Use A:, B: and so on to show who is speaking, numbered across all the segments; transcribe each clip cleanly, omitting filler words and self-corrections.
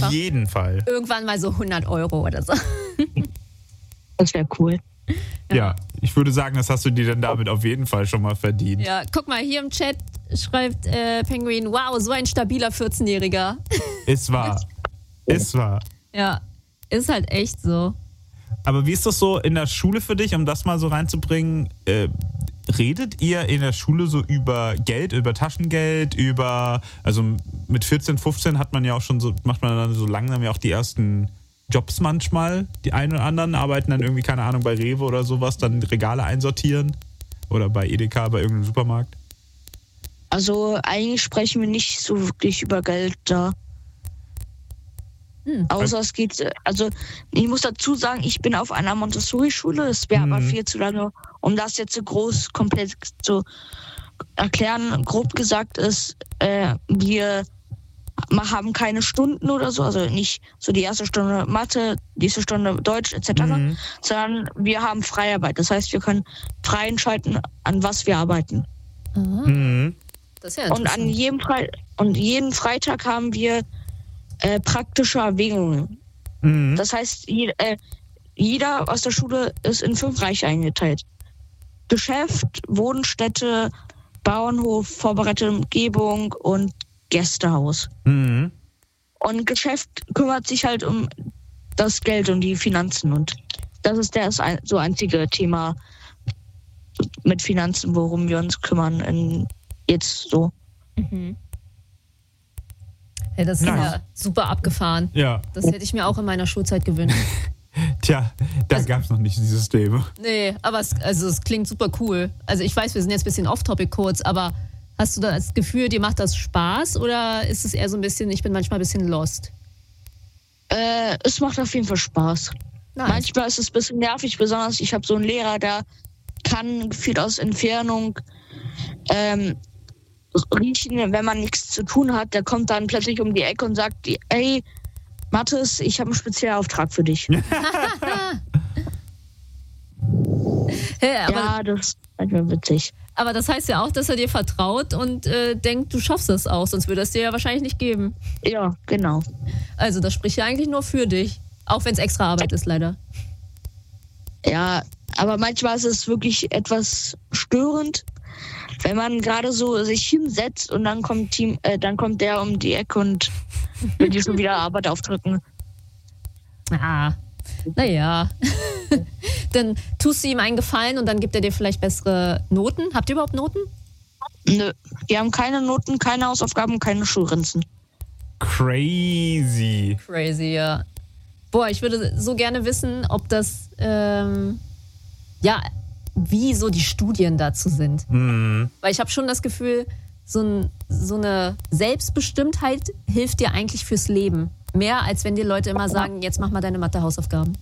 A: einfach
B: jeden Fall.
A: irgendwann mal so 100 Euro oder so.
C: Das wäre cool.
B: Ja, ich würde sagen, das hast du dir dann damit auf jeden Fall schon mal verdient.
A: Ja, guck mal, hier im Chat schreibt Penguin, wow, so ein stabiler 14-Jähriger.
B: Ist wahr. Ist wahr.
A: Ja, ist halt echt so.
B: Aber wie ist das so in der Schule für dich, um das mal so reinzubringen? Redet ihr in der Schule so über Geld, über Taschengeld, also mit 14, 15 hat man ja auch schon so, macht man dann so langsam ja auch die ersten Jobs manchmal. Die einen oder anderen arbeiten dann irgendwie, keine Ahnung, bei Rewe oder sowas, dann Regale einsortieren oder bei Edeka, bei irgendeinem Supermarkt.
C: Also eigentlich sprechen wir nicht so wirklich über Geld da. Außer es geht, also ich muss dazu sagen, ich bin auf einer Montessori-Schule, es wäre aber viel zu lange, um das jetzt so groß, komplett zu erklären. Grob gesagt ist, wir haben keine Stunden oder so, also nicht so die erste Stunde Mathe, die erste Stunde Deutsch etc., sondern wir haben Freiarbeit. Das heißt, wir können frei entscheiden, an was wir arbeiten.
A: Das ist ja interessant.
C: Und jeden Freitag haben wir praktische Erwägungen. Das heißt, jeder aus der Schule ist in 5 Bereiche eingeteilt. Geschäft, Wohnstätte, Bauernhof, vorbereitete Umgebung und Gästehaus. Und Geschäft kümmert sich halt um das Geld und die Finanzen. Und das ist das so einzige Thema mit Finanzen, worum wir uns kümmern jetzt so.
A: Ja, das ist ja super abgefahren.
B: Ja.
A: Das hätte ich mir auch in meiner Schulzeit gewünscht.
B: Tja, da gab es noch nicht dieses Thema.
A: Nee, aber es klingt super cool. Also ich weiß, wir sind jetzt ein bisschen off-topic kurz, aber hast du das Gefühl, dir macht das Spaß oder ist es eher so ein bisschen, ich bin manchmal ein bisschen lost?
C: Es macht auf jeden Fall Spaß.
A: Nice.
C: Manchmal ist es ein bisschen nervig, besonders ich habe so einen Lehrer, der kann gefühlt aus Entfernung riechen, wenn man nichts zu tun hat. Der kommt dann plötzlich um die Ecke und sagt, ey, Mathis, ich habe einen Spezialauftrag für dich. Ja, das ist manchmal witzig.
A: Aber das heißt ja auch, dass er dir vertraut und denkt, du schaffst das auch, sonst würde er es dir ja wahrscheinlich nicht geben.
C: Ja, genau.
A: Also das spricht ja eigentlich nur für dich, auch wenn es extra Arbeit ist, leider.
C: Ja, aber manchmal ist es wirklich etwas störend, wenn man gerade so sich hinsetzt und dann kommt der um die Ecke und will dir schon wieder Arbeit aufdrücken.
A: Naja. Dann tust du ihm einen Gefallen und dann gibt er dir vielleicht bessere Noten. Habt ihr überhaupt Noten?
C: Nö, wir haben keine Noten, keine Hausaufgaben, keine Schulranzen.
B: Crazy,
A: ja. Boah, ich würde so gerne wissen, ob das, wie so die Studien dazu sind. Weil ich habe schon das Gefühl, so eine Selbstbestimmtheit hilft dir eigentlich fürs Leben. Mehr, als wenn dir Leute immer sagen, jetzt mach mal deine Mathe-Hausaufgaben.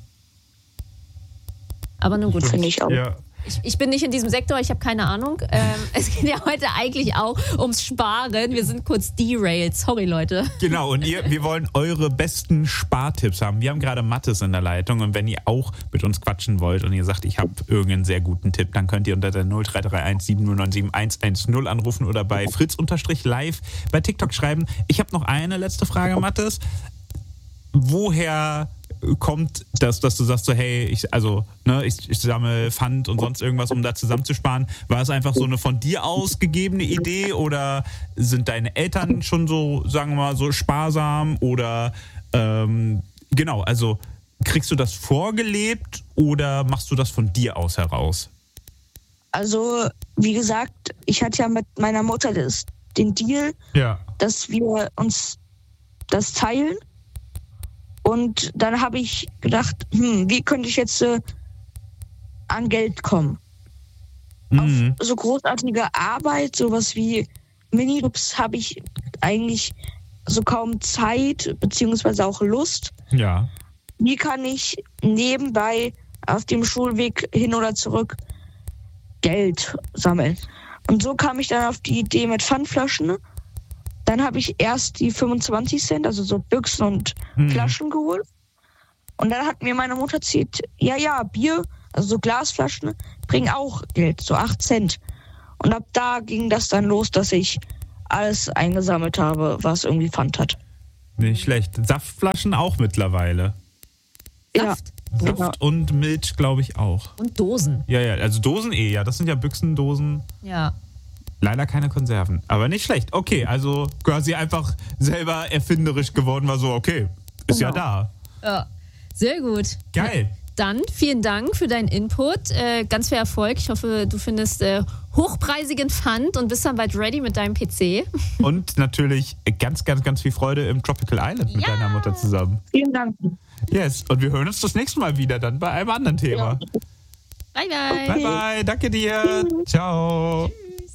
A: Aber nun gut.
C: Finde ich auch.
B: Ja.
A: Ich bin nicht in diesem Sektor, ich habe keine Ahnung. Es geht ja heute eigentlich auch ums Sparen. Wir sind kurz derailed. Sorry, Leute.
B: Genau, und wir wollen eure besten Spartipps haben. Wir haben gerade Mathis in der Leitung und wenn ihr auch mit uns quatschen wollt und ihr sagt, ich habe irgendeinen sehr guten Tipp, dann könnt ihr unter der 0331 7097 110 anrufen oder bei Fritz_live bei TikTok schreiben. Ich habe noch eine letzte Frage, Mathis. Woher kommt das, dass du sagst so, hey, ich sammle Pfand und sonst irgendwas, um da zusammenzusparen? War es einfach so eine von dir ausgegebene Idee oder sind deine Eltern schon so, sagen wir mal, so sparsam oder also kriegst du das vorgelebt oder machst du das von dir aus heraus?
C: Also, wie gesagt, ich hatte ja mit meiner Mutter den Deal, dass wir uns das teilen. Und dann habe ich gedacht, wie könnte ich jetzt an Geld kommen? Auf so großartige Arbeit, sowas wie Minijobs, habe ich eigentlich so kaum Zeit, beziehungsweise auch Lust.
B: Ja.
C: Wie kann ich nebenbei auf dem Schulweg hin oder zurück Geld sammeln? Und so kam ich dann auf die Idee mit Pfandflaschen. Dann habe ich erst die 25 Cent, also so Büchsen und Flaschen geholt. Und dann hat mir meine Mutter erzählt, Bier, also so Glasflaschen, bringen auch Geld, so 8 Cent. Und ab da ging das dann los, dass ich alles eingesammelt habe, was irgendwie Pfand hat.
B: Nicht schlecht. Saftflaschen auch mittlerweile.
A: Saft.
B: Saft und Milch, glaube ich, auch.
A: Und Dosen.
B: Ja, also Dosen ja. Das sind ja Büchsendosen.
A: Ja.
B: Leider keine Konserven. Aber nicht schlecht. Okay, also quasi einfach selber erfinderisch geworden, war so, okay, ist ja da.
A: Ja, sehr gut.
B: Geil.
A: Dann vielen Dank für deinen Input. Ganz viel Erfolg. Ich hoffe, du findest hochpreisigen Pfand und bist dann bald ready mit deinem PC.
B: Und natürlich ganz, ganz, ganz viel Freude im Tropical Island mit deiner Mutter zusammen.
C: Vielen Dank.
B: Yes, und wir hören uns das nächste Mal wieder dann bei einem anderen Thema.
C: Ja.
A: Bye, bye.
B: Bye, bye. Danke dir. Ciao.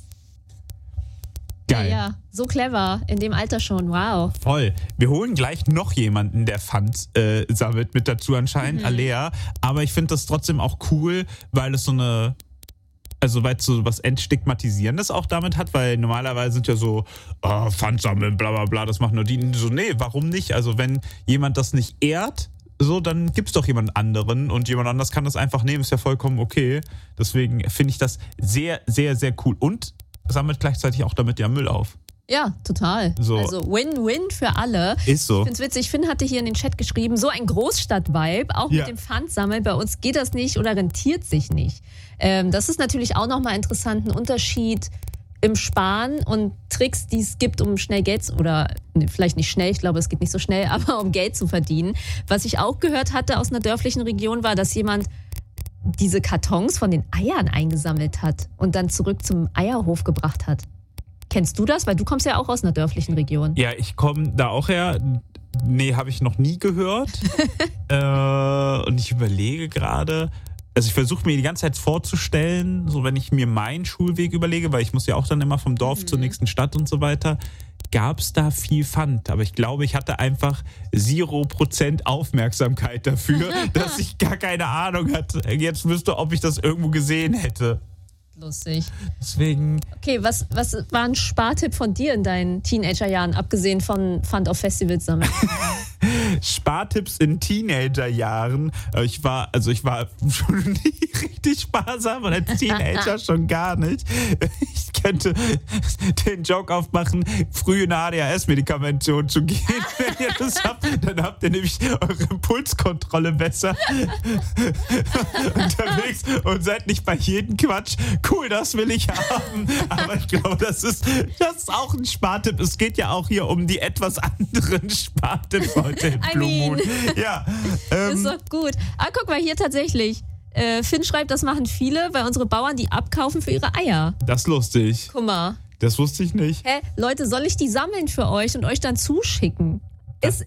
B: Geil.
A: Ja, so clever. In dem Alter schon. Wow.
B: Voll. Wir holen gleich noch jemanden, der Pfand sammelt, mit dazu anscheinend, Alea. Aber ich finde das trotzdem auch cool, weil es weil es so was Entstigmatisierendes auch damit hat, weil normalerweise sind ja so, Pfand sammeln, bla bla bla, das machen nur die. So, nee, warum nicht? Also wenn jemand das nicht ehrt, so, dann gibt's doch jemand anderen und jemand anders kann das einfach nehmen, ist ja vollkommen okay. Deswegen finde ich das sehr, sehr, sehr cool. Und sammelt gleichzeitig auch damit ja Müll auf.
A: Ja, total.
B: So.
A: Also Win-Win für alle.
B: Ist so.
A: Ich finde es witzig, Finn hatte hier in den Chat geschrieben, so ein Großstadt-Vibe, auch mit dem Pfandsammeln. Bei uns geht das nicht oder rentiert sich nicht. Das ist natürlich auch nochmal interessant, ein Unterschied im Sparen und Tricks, die es gibt, um schnell Geld, oder vielleicht nicht schnell, ich glaube, es geht nicht so schnell, aber um Geld zu verdienen. Was ich auch gehört hatte aus einer dörflichen Region war, dass jemand diese Kartons von den Eiern eingesammelt hat und dann zurück zum Eierhof gebracht hat. Kennst du das? Weil du kommst ja auch aus einer dörflichen Region.
B: Ja, ich komme da auch her. Nee, habe ich noch nie gehört. Und ich überlege gerade, also ich versuche mir die ganze Zeit vorzustellen, so wenn ich mir meinen Schulweg überlege, weil ich muss ja auch dann immer vom Dorf zur nächsten Stadt und so weiter, gab es da viel Pfand. Aber ich glaube, ich hatte einfach 0% Aufmerksamkeit dafür, dass ich gar keine Ahnung hatte. Jetzt wüsste, ob ich das irgendwo gesehen hätte.
A: Lustig.
B: Deswegen.
A: Okay, was war ein Spartipp von dir in deinen Teenagerjahren, abgesehen von Pfand auf Festivals sammeln?
B: Spartipps in Teenagerjahren. Ich war schon nie richtig sparsam und als Teenager schon gar nicht. Ich könnte den Joke aufmachen, früh eine ADHS-Medikamentation zu gehen. Wenn ihr das habt, dann habt ihr nämlich eure Impulskontrolle besser unterwegs und seid nicht bei jedem Quatsch. Cool, das will ich haben. Aber ich glaube, das ist auch ein Spartipp. Es geht ja auch hier um die etwas anderen Spartipps heute im Blue Moon. Ja,
A: ist doch gut. Ah, guck mal, hier tatsächlich. Finn schreibt, das machen viele, weil unsere Bauern die abkaufen für ihre Eier.
B: Das ist lustig.
A: Guck mal.
B: Das wusste ich nicht.
A: Hä? Leute, soll ich die sammeln für euch und euch dann zuschicken? Ist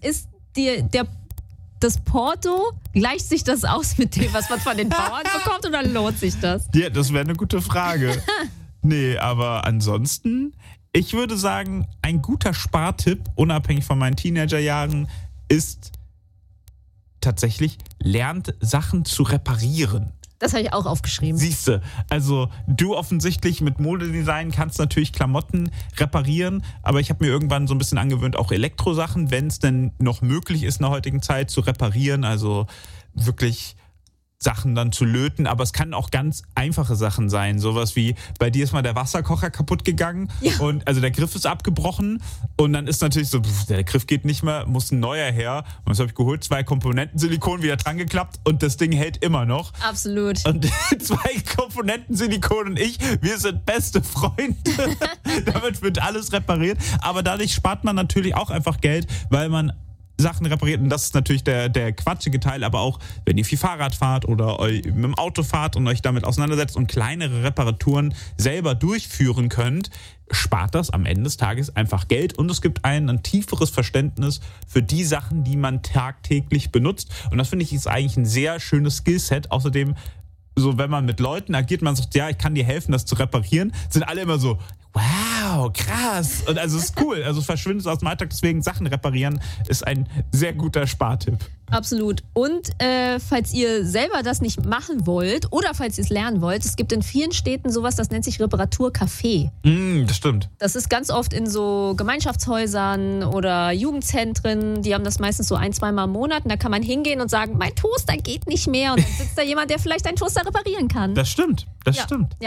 A: das Porto, gleicht sich das aus mit dem, was man von den Bauern bekommt, oder lohnt sich das?
B: Ja, das wäre eine gute Frage. Nee, aber ansonsten, ich würde sagen, ein guter Spartipp, unabhängig von meinen Teenagerjahren, ist tatsächlich, lernt Sachen zu reparieren.
A: Das habe ich auch aufgeschrieben.
B: Siehste, also du offensichtlich mit Modedesign kannst natürlich Klamotten reparieren, aber ich habe mir irgendwann so ein bisschen angewöhnt, auch Elektrosachen, wenn es denn noch möglich ist in der heutigen Zeit, zu reparieren, also wirklich Sachen dann zu löten, aber es kann auch ganz einfache Sachen sein, sowas wie, bei dir ist mal der Wasserkocher kaputt gegangen und also der Griff ist abgebrochen und dann ist natürlich so, der Griff geht nicht mehr, muss ein neuer her und das habe ich geholt, 2 Komponenten Silikon wieder dran geklappt und das Ding hält immer noch.
A: Absolut.
B: Und 2 Komponenten Silikon und ich, wir sind beste Freunde. Damit wird alles repariert, aber dadurch spart man natürlich auch einfach Geld, weil man Sachen repariert und das ist natürlich der quatschige Teil, aber auch wenn ihr viel Fahrrad fahrt oder mit dem Auto fahrt und euch damit auseinandersetzt und kleinere Reparaturen selber durchführen könnt, spart das am Ende des Tages einfach Geld und es gibt ein tieferes Verständnis für die Sachen, die man tagtäglich benutzt und das finde ich ist eigentlich ein sehr schönes Skillset. Außerdem, so wenn man mit Leuten agiert, man sagt, ja, ich kann dir helfen, das zu reparieren, sind alle immer so, wow, krass. Und also es ist cool. Also es verschwindet aus dem Alltag. Deswegen Sachen reparieren ist ein sehr guter Spartipp.
A: Absolut. Und falls ihr selber das nicht machen wollt oder falls ihr es lernen wollt, es gibt in vielen Städten sowas, das nennt sich Reparaturcafé.
B: Das stimmt.
A: Das ist ganz oft in so Gemeinschaftshäusern oder Jugendzentren. Die haben das meistens so 1-2 Mal im Monat. Und da kann man hingehen und sagen, mein Toaster geht nicht mehr. Und dann sitzt da jemand, der vielleicht einen Toaster reparieren kann.
B: Das stimmt. Das stimmt.
A: Ja.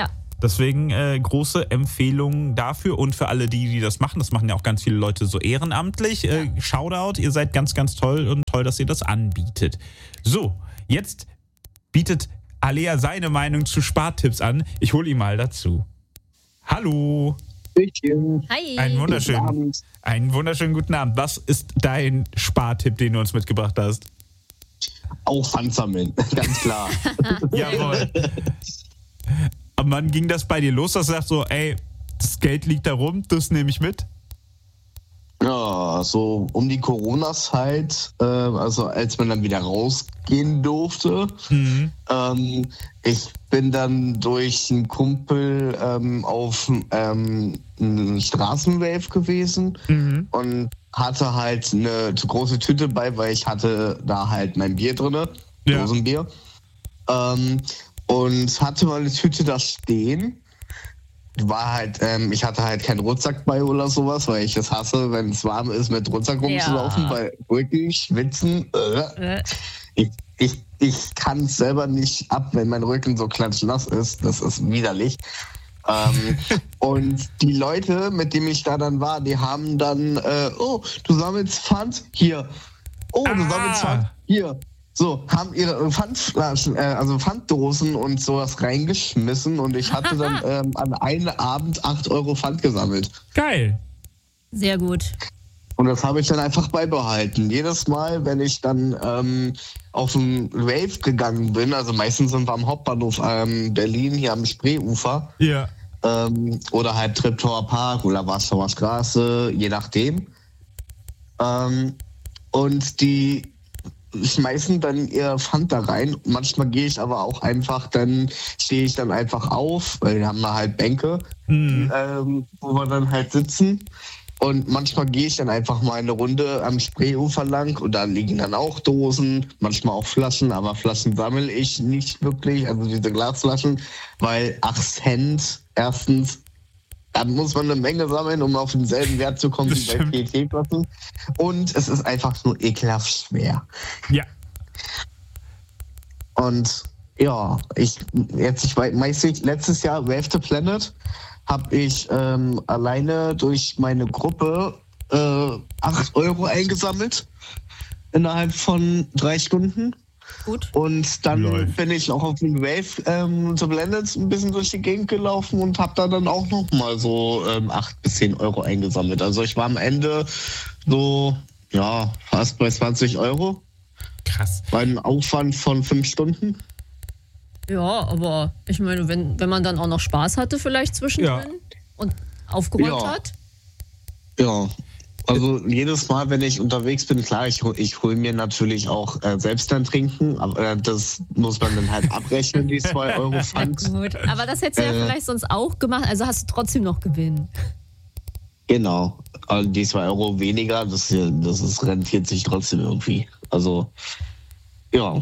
B: Deswegen große Empfehlung dafür und für alle die das machen ja auch ganz viele Leute so ehrenamtlich. Shoutout, ihr seid ganz, ganz toll und toll, dass ihr das anbietet. So, jetzt bietet Alea seine Meinung zu Spartipps an. Ich hole ihn mal dazu. Hallo.
A: Hi.
B: Einen wunderschönen guten Abend. Was ist dein Spartipp, den du uns mitgebracht hast?
D: Auch Pfand sammeln, ganz klar.
B: Jawohl. Aber wann ging das bei dir los, dass du sagst so, ey, das Geld liegt da rum, das nehme ich mit?
D: Ja, so um die Corona-Zeit, also als man dann wieder rausgehen durfte. Ich bin dann durch einen Kumpel auf einen Straßenwave gewesen und hatte halt eine zu große Tüte bei, weil ich hatte da halt mein Bier drin, Dosenbier. Und hatte mal eine Tüte da stehen. War halt, ich hatte halt keinen Rucksack bei oder sowas, weil ich es hasse, wenn es warm ist, mit Rucksack rumzulaufen, weil wirklich schwitzen. Ich kann es selber nicht ab, wenn mein Rücken so klatschnass ist. Das ist widerlich. Und die Leute, mit denen ich da dann war, die haben dann, du sammelst Pfand? Hier. Oh, du sammelst Pfand? Hier. So, haben ihre Pfandflaschen, also Pfanddosen und sowas reingeschmissen und ich hatte dann an einem Abend 8 Euro Pfand gesammelt.
B: Geil.
A: Sehr gut.
D: Und das habe ich dann einfach beibehalten. Jedes Mal, wenn ich dann auf einen Rave gegangen bin, also meistens sind wir am Hauptbahnhof Berlin, hier am Spreeufer, oder halt Treptower Park oder Warschauer Straße, je nachdem. Und die schmeißen dann ihr Pfand da rein. Manchmal gehe ich aber auch einfach, dann stehe ich dann einfach auf, weil wir haben da halt Bänke, wo wir dann halt sitzen. Und manchmal gehe ich dann einfach mal eine Runde am Spreeufer lang und da liegen dann auch Dosen, manchmal auch Flaschen, aber Flaschen sammle ich nicht wirklich, also diese Glasflaschen, weil 8 Cent, erstens, da muss man eine Menge sammeln, um auf denselben Wert zu kommen wie bei PET-Flaschen. Und es ist einfach nur ekelhaft schwer.
B: Ja.
D: Und ja, letztes Jahr Wave the Planet habe ich alleine durch meine Gruppe 8 Euro eingesammelt innerhalb von 3 Stunden.
A: Gut.
D: Und dann bin ich auch auf den Wave The Planet ein bisschen durch die Gegend gelaufen und habe da dann auch noch mal so 8 bis 10 Euro eingesammelt. Also ich war am Ende so, fast bei 20 Euro.
B: Krass.
D: Bei einem Aufwand von 5 Stunden.
A: Ja, aber ich meine, wenn man dann auch noch Spaß hatte vielleicht zwischendrin und aufgeräumt hat. Ja,
D: also jedes Mal, wenn ich unterwegs bin, klar, ich hole mir natürlich auch selbst dann trinken, aber das muss man dann halt abrechnen, die 2 Euro Pfand.
A: Gut, aber das hättest du ja vielleicht sonst auch gemacht, also hast du trotzdem noch Gewinn.
D: Genau, also die 2 Euro weniger, das rentiert sich trotzdem irgendwie. Also, ja.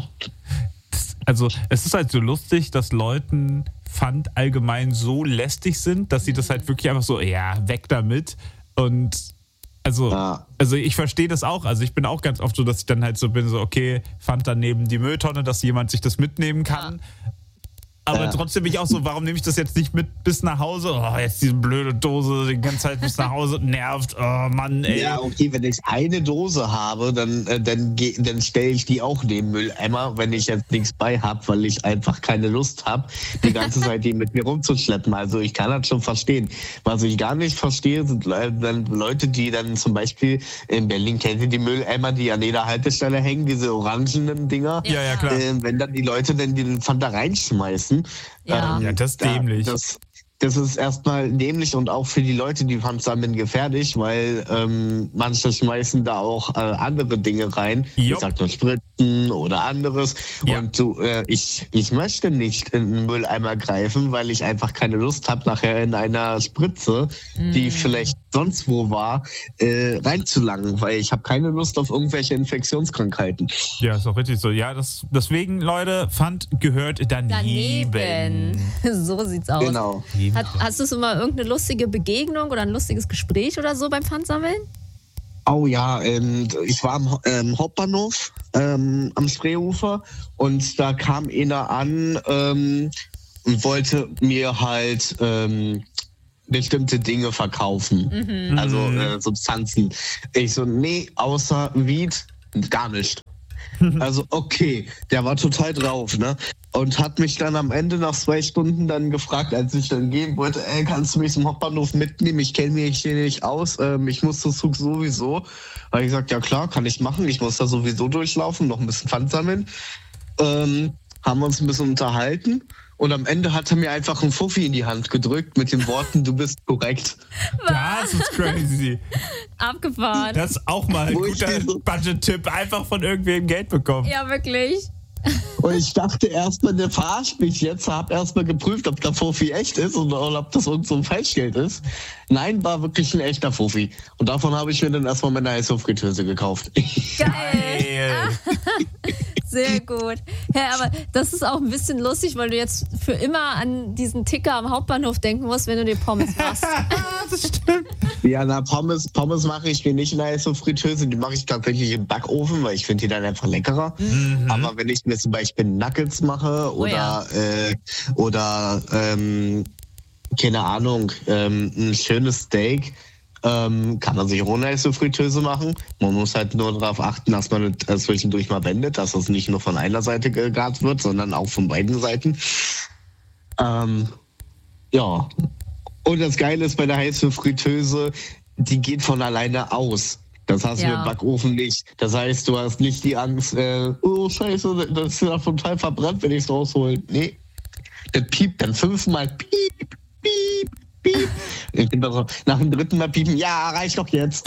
B: Also es ist halt so lustig, dass Leuten Pfand allgemein so lästig sind, dass sie das halt wirklich einfach so, weg damit. Und also ich verstehe das auch. Also ich bin auch ganz oft so, dass ich dann halt so bin, so okay, Pfand dann neben die Mülltonne, dass jemand sich das mitnehmen kann. Aber trotzdem bin ich auch so, warum nehme ich das jetzt nicht mit bis nach Hause? Oh, jetzt diese blöde Dose die ganze Zeit bis nach Hause nervt. Oh Mann, ey.
D: Ja, okay, wenn ich eine Dose habe, dann stelle ich die auch neben Mülleimer, wenn ich jetzt nichts bei habe, weil ich einfach keine Lust habe, die ganze Zeit die mit mir rumzuschleppen. Also ich kann das schon verstehen. Was ich gar nicht verstehe, sind dann Leute, die dann zum Beispiel in Berlin, kennt ihr die Mülleimer, die an jeder Haltestelle hängen, diese orangenen Dinger?
B: Ja, klar.
D: Wenn dann die Leute dann den Pfand da reinschmeißen,
A: ja,
B: das ist dämlich.
D: Das ist erstmal dämlich und auch für die Leute, die Pfand sammeln, gefährlich, weil manche schmeißen da auch andere Dinge rein. Ich sag nur Spritzen oder anderes. Ja. Und ich möchte nicht in den Mülleimer greifen, weil ich einfach keine Lust habe, nachher in einer Spritze, die vielleicht sonst wo war, reinzulangen, weil ich habe keine Lust auf irgendwelche Infektionskrankheiten.
B: Ja, ist auch richtig so. Ja, deswegen, Leute, Pfand gehört daneben.
A: So sieht's aus.
D: Genau.
A: Hast du so mal irgendeine lustige Begegnung oder ein lustiges Gespräch oder so beim Pfandsammeln?
D: Oh ja, ich war am Hauptbahnhof am Spreeufer und da kam einer an und wollte mir halt bestimmte Dinge verkaufen. Also Substanzen. Ich so, nee, außer Weed gar nicht. Also okay, der war total drauf, ne? Und hat mich dann am Ende nach 2 Stunden dann gefragt, als ich dann gehen wollte, kannst du mich zum Hauptbahnhof mitnehmen? Ich kenne mich hier nicht aus, ich muss zum Zug sowieso. Da habe ich gesagt, ja klar, kann ich machen, ich muss da sowieso durchlaufen, noch ein bisschen Pfand sammeln. Haben wir uns ein bisschen unterhalten und am Ende hat er mir einfach einen Fuffi in die Hand gedrückt mit den Worten, du bist korrekt.
B: Das ist crazy.
A: Abgefahren.
B: Das ist auch mal ein guter Budget-Tipp, einfach von irgendwem Geld bekommen.
A: Ja, wirklich.
D: Und ich dachte erstmal, der verarscht mich jetzt, habe erstmal geprüft, ob der Fuffi echt ist oder ob das irgend so ein Falschgeld ist. Nein, war wirklich ein echter Fuffi. Und davon habe ich mir dann erstmal meine Eishof-Fritteuse gekauft.
A: Geil. Sehr gut. Ja, aber das ist auch ein bisschen lustig, weil du jetzt für immer an diesen Ticker am Hauptbahnhof denken musst, wenn du dir Pommes machst.
B: Das stimmt.
D: Ja, na, Pommes mache ich mir nicht in der Eishof-Fritteuse, die mache ich tatsächlich im Backofen, weil ich finde die dann einfach leckerer. Aber wenn ich mir zum Beispiel Nuggets mache oder keine Ahnung, ein schönes Steak, kann man sich ohne Eishof-Fritteuse machen. Man muss halt nur darauf achten, dass man es zwischendurch mal wendet, dass es nicht nur von einer Seite gegart wird, sondern auch von beiden Seiten. Ja. Und das Geile ist bei der Eishof-Fritteuse, die geht von alleine aus. Das hast du im Backofen nicht. Das heißt, du hast nicht die Angst, oh Scheiße, das ist ja total verbrannt, wenn ich es raushole. Nee. Das piept dann 5-mal. Piep, piep, piep. Nach dem 3. Mal piepen, ja, reicht doch jetzt.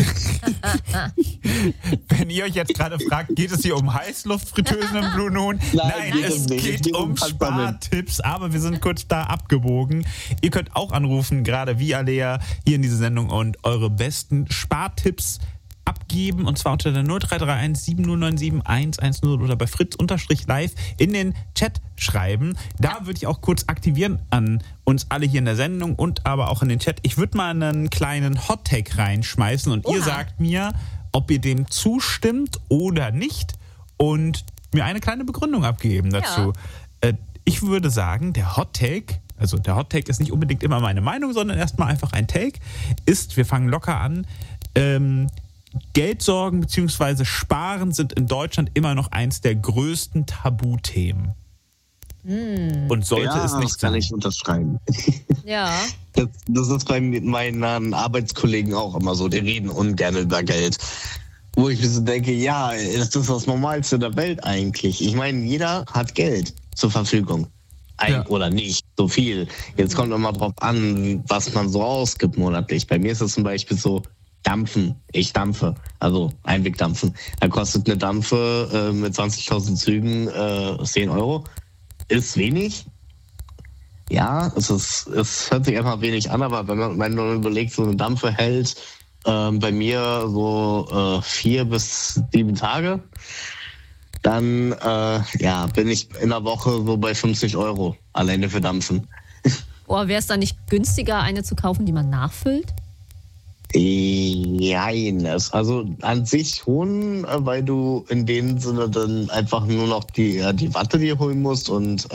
B: Wenn ihr euch jetzt gerade fragt, geht es hier um Heißluftfritteusen im Blue Moon? Nein, es geht um Spartipps, aber wir sind kurz da abgebogen. Ihr könnt auch anrufen, gerade wie Alea, hier in diese Sendung und eure besten Spartipps abgeben, und zwar unter der 0331 7097 110 oder bei Fritz_live in den Chat schreiben. Da würde ich auch kurz aktivieren an uns alle hier in der Sendung und aber auch in den Chat. Ich würde mal einen kleinen Hot-Tag reinschmeißen und ihr sagt mir, ob ihr dem zustimmt oder nicht und mir eine kleine Begründung abgeben dazu. Ja. Ich würde sagen, der Hot-Tag, also der Hot-Tag ist nicht unbedingt immer meine Meinung, sondern erstmal einfach ein Take, ist, wir fangen locker an, Geldsorgen bzw. Sparen sind in Deutschland immer noch eins der größten Tabuthemen. Und sollte es nicht sein. Das
D: kann ich unterschreiben.
A: Ja.
D: Das ist bei meinen Arbeitskollegen auch immer so. Die reden ungern über Geld. Wo ich mir so denke, ja, das ist das Normalste der Welt eigentlich. Ich meine, jeder hat Geld zur Verfügung. Oder nicht so viel. Jetzt kommt immer drauf an, was man so ausgibt monatlich. Bei mir ist es zum Beispiel so, Dampfen. Ich dampfe. Also Einwegdampfen. Da kostet eine Dampfe mit 20.000 Zügen 10 Euro. Ist wenig. Ja, es hört sich einfach wenig an, aber wenn man überlegt, so eine Dampfe hält bei mir so 4 bis 7 Tage, dann bin ich in der Woche so bei 50 Euro alleine für Dampfen.
A: Boah, wäre es dann nicht günstiger, eine zu kaufen, die man nachfüllt?
D: Nein, also an sich schon, weil du in dem Sinne dann einfach nur noch die Watte dir holen musst und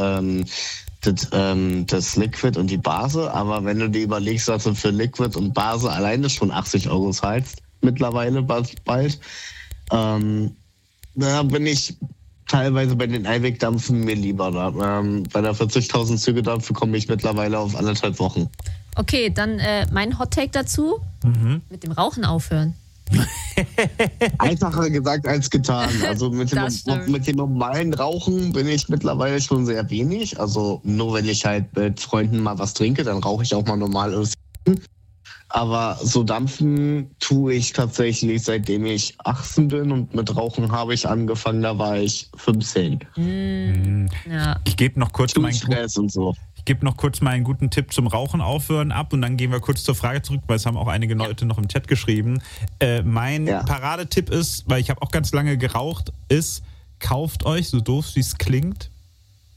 D: das Liquid und die Base. Aber wenn du dir überlegst, dass du für Liquid und Base alleine schon 80 Euro zahlst, mittlerweile bald, da bin ich teilweise bei den Einwegdampfen mir lieber da. Bei der 40.000 Züge Dampfe komme ich mittlerweile auf 1,5 Wochen.
A: Okay, dann mein Hot-Take dazu. Mit dem Rauchen aufhören.
D: Einfacher gesagt als getan. Also mit dem normalen Rauchen bin ich mittlerweile schon sehr wenig. Also nur wenn ich halt mit Freunden mal was trinke, dann rauche ich auch mal normal. Aber so dampfen tue ich tatsächlich, seitdem ich 18 bin, und mit Rauchen habe ich angefangen, da war ich 15.
A: Ja.
B: Ich gebe noch kurz meinen guten Tipp zum Rauchen aufhören ab und dann gehen wir kurz zur Frage zurück, weil es haben auch einige Leute noch im Chat geschrieben. Mein Paradetipp ist, weil ich habe auch ganz lange geraucht, ist, kauft euch, so doof wie es klingt,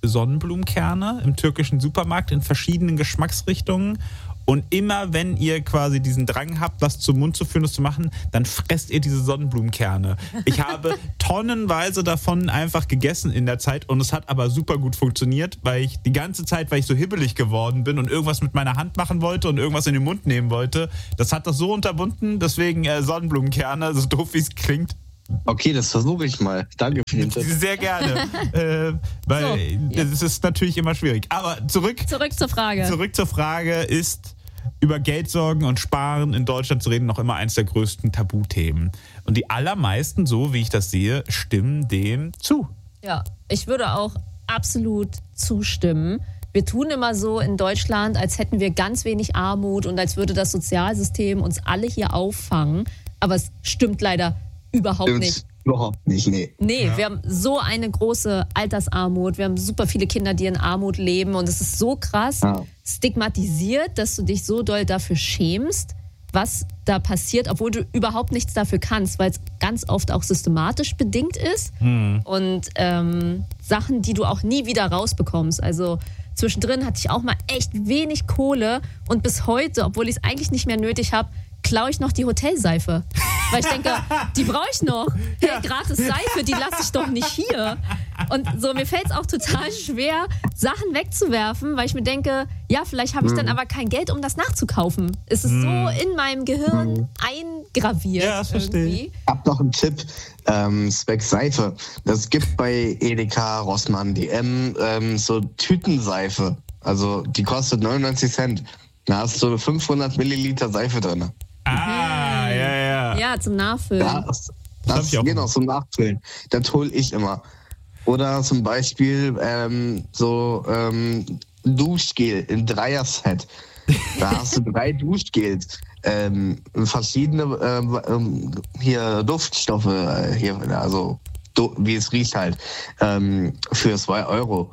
B: Sonnenblumenkerne im türkischen Supermarkt in verschiedenen Geschmacksrichtungen. Und immer wenn ihr quasi diesen Drang habt, was zum Mund zu führen, das zu machen, dann fresst ihr diese Sonnenblumenkerne. Ich habe tonnenweise davon einfach gegessen in der Zeit und es hat aber super gut funktioniert, weil ich die ganze Zeit, weil ich so hibbelig geworden bin und irgendwas mit meiner Hand machen wollte und irgendwas in den Mund nehmen wollte, das hat das so unterbunden, deswegen Sonnenblumenkerne, so doof wie es klingt.
D: Okay, das versuche ich mal. Danke für den Tipp.
B: Sehr gerne. Weil das ist natürlich immer schwierig. Aber zurück
A: zur Frage.
B: Zurück zur Frage, ist über Geldsorgen und Sparen in Deutschland zu reden noch immer eins der größten Tabuthemen. Und die allermeisten, so wie ich das sehe, stimmen dem zu.
A: Ja, ich würde auch absolut zustimmen. Wir tun immer so in Deutschland, als hätten wir ganz wenig Armut und als würde das Sozialsystem uns alle hier auffangen. Aber es stimmt leider überhaupt nicht.
D: Überhaupt nicht, nee.
A: Nee, wir haben so eine große Altersarmut. Wir haben super viele Kinder, die in Armut leben. Und es ist so krass stigmatisiert, dass du dich so doll dafür schämst, was da passiert, obwohl du überhaupt nichts dafür kannst, weil es ganz oft auch systematisch bedingt ist. Und Sachen, die du auch nie wieder rausbekommst. Also zwischendrin hatte ich auch mal echt wenig Kohle. Und bis heute, obwohl ich es eigentlich nicht mehr nötig habe, klaue ich noch die Hotelseife. Weil ich denke, die brauche ich noch. Hey, gratis Seife, die lasse ich doch nicht hier. Und so, mir fällt es auch total schwer, Sachen wegzuwerfen, weil ich mir denke, ja, vielleicht habe ich dann aber kein Geld, um das nachzukaufen. Es ist so in meinem Gehirn eingraviert.
B: Ja, das verstehe ich.
D: Ich habe noch einen Tipp, zwecks Seife. Das gibt bei Edeka, Rossmann, DM so Tütenseife. Also die kostet 99 Cent. Da hast du 500 Milliliter Seife drin.
B: Ja.
A: Ja, zum Nachfüllen.
D: Das genau, zum Nachfüllen. Das hole ich immer. Oder zum Beispiel Duschgel in Dreier-Set. Da hast du 3 Duschgels, verschiedene Duftstoffe, wie es riecht halt, für 2 Euro.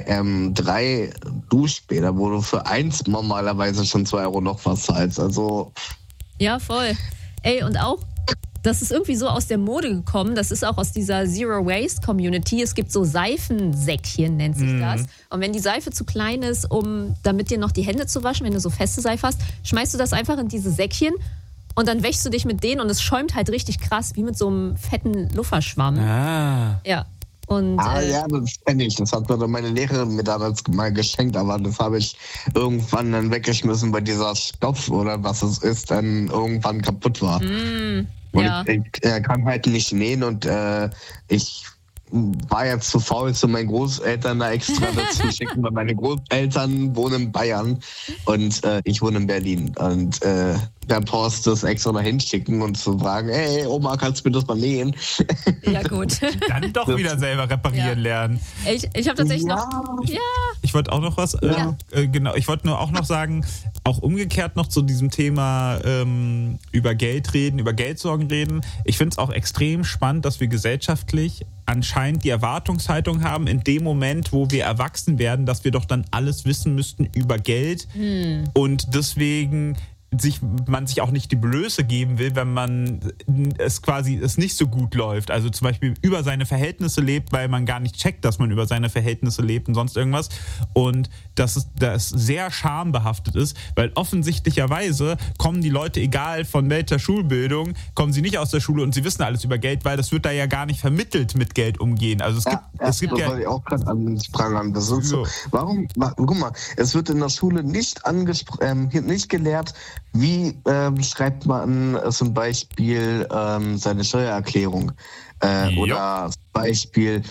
D: 3 Duschbäder, wo du für 1 normalerweise schon 2 Euro noch was zahlst. Also
A: ja, voll. Ey, und auch, das ist irgendwie so aus der Mode gekommen. Das ist auch aus dieser Zero-Waste-Community. Es gibt so Seifensäckchen, nennt sich das. Und wenn die Seife zu klein ist, damit dir noch die Hände zu waschen, wenn du so feste Seife hast, schmeißt du das einfach in diese Säckchen und dann wäschst du dich mit denen und es schäumt halt richtig krass, wie mit so einem fetten Lufferschwamm. Ja. Und,
D: ja, das kenne ich. Das hat mir meine Lehrerin mir damals mal geschenkt, aber das habe ich irgendwann dann weggeschmissen, weil dieser Stoff oder was es ist, dann irgendwann kaputt war. Und ich kann halt nicht nähen und ich war jetzt zu faul, zu meinen Großeltern da extra dazu schicken, weil meine Großeltern wohnen in Bayern und ich wohne in Berlin. Und der Post das extra da hinschicken und zu fragen, hey Oma, kannst du mir das mal nähen?
A: Ja, gut.
B: Dann doch wieder selber reparieren lernen.
A: Ich habe tatsächlich noch...
B: Ich wollte auch noch was... genau, ich wollte nur auch noch sagen, auch umgekehrt noch zu diesem Thema über Geld reden, über Geldsorgen reden. Ich finde es auch extrem spannend, dass wir gesellschaftlich anscheinend die Erwartungshaltung haben, in dem Moment, wo wir erwachsen werden, dass wir doch dann alles wissen müssten über Geld und deswegen man sich auch nicht die Blöße geben will, wenn man es nicht so gut läuft. Also zum Beispiel über seine Verhältnisse lebt, weil man gar nicht checkt, dass man über seine Verhältnisse lebt und sonst irgendwas. Und dass das sehr schambehaftet ist, weil offensichtlicherweise kommen die Leute, egal von welcher Schulbildung, kommen sie nicht aus der Schule und sie wissen alles über Geld, weil das wird da ja gar nicht vermittelt, mit Geld umgehen. Also es gibt
D: das wollte ich auch gerade ansprechen. Das ist so. Guck mal, es wird in der Schule nicht gelehrt, wie schreibt man zum Beispiel seine Steuererklärung? Oder zum Beispiel,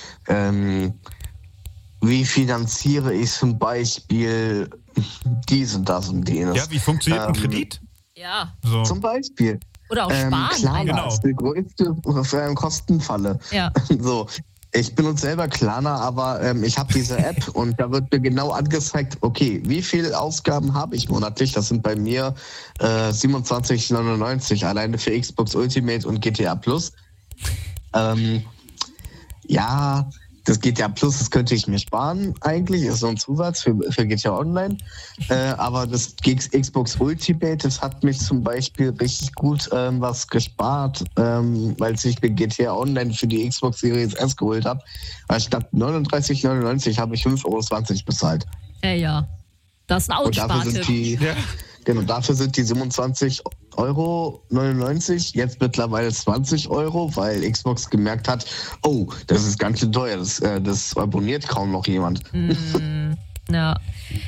D: wie finanziere ich zum Beispiel dies und das und jenes?
B: Ja, wie funktioniert ein Kredit?
A: Ja.
B: So.
D: Zum Beispiel.
A: Oder auch sparen.
D: Klarna ist die größte Kostenfalle.
A: Ja.
D: So. Ich benutze selber Klarna, aber ich habe diese App und da wird mir genau angezeigt, okay, wie viel Ausgaben habe ich monatlich? Das sind bei mir 27,99 alleine für Xbox Ultimate und GTA Plus. das GTA Plus, das könnte ich mir sparen eigentlich, ist so ein Zusatz für GTA Online. Aber das Xbox Ultimate, das hat mich zum Beispiel richtig gut was gespart, weil ich mir GTA Online für die Xbox Series S geholt habe. Statt 39,99 habe ich 5,20 € bezahlt.
A: Ja. Das ist ein Outspartipp.
D: Genau, dafür sind die 27,99 € jetzt mittlerweile 20 €, weil Xbox gemerkt hat, oh, das ist ganz schön teuer, das abonniert kaum noch jemand.
A: Ja.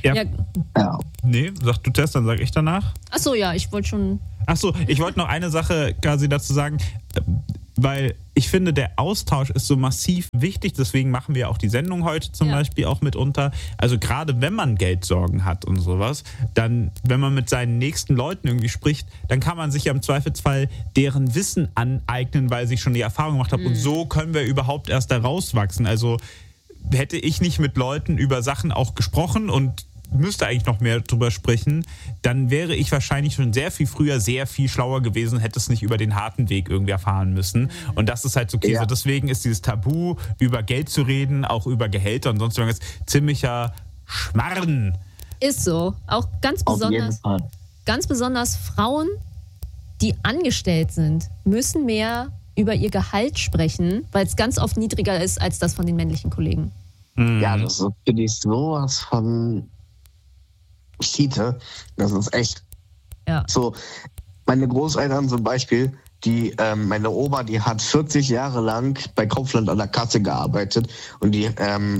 B: Nee, sag du Test, dann sag ich danach.
A: Achso, ja, ich wollte schon...
B: Achso, ich wollte noch eine Sache quasi dazu sagen, weil ich finde, der Austausch ist so massiv wichtig, deswegen machen wir auch die Sendung heute zum Beispiel auch mitunter. Also gerade wenn man Geldsorgen hat und sowas, dann, wenn man mit seinen nächsten Leuten irgendwie spricht, dann kann man sich ja im Zweifelsfall deren Wissen aneignen, weil sie schon die Erfahrung gemacht haben. Und so können wir überhaupt erst da rauswachsen. Also hätte ich nicht mit Leuten über Sachen auch gesprochen und müsste eigentlich noch mehr drüber sprechen, dann wäre ich wahrscheinlich schon sehr viel früher sehr viel schlauer gewesen, hätte es nicht über den harten Weg irgendwie erfahren müssen. Und das ist halt so Käse. Deswegen ist dieses Tabu, über Geld zu reden, auch über Gehälter und sonst irgendwas, ziemlicher Schmarrn.
A: Ist so. Auch ganz besonders Frauen, die angestellt sind, müssen mehr über ihr Gehalt sprechen, weil es ganz oft niedriger ist als das von den männlichen Kollegen.
D: Ja, das finde ich sowas von Schiete. Das ist echt.
A: Ja.
D: So, meine Großeltern zum Beispiel, meine Oma, die hat 40 Jahre lang bei Kaufland an der Kasse gearbeitet und die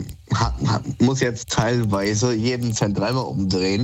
D: muss jetzt teilweise jeden Cent dreimal umdrehen,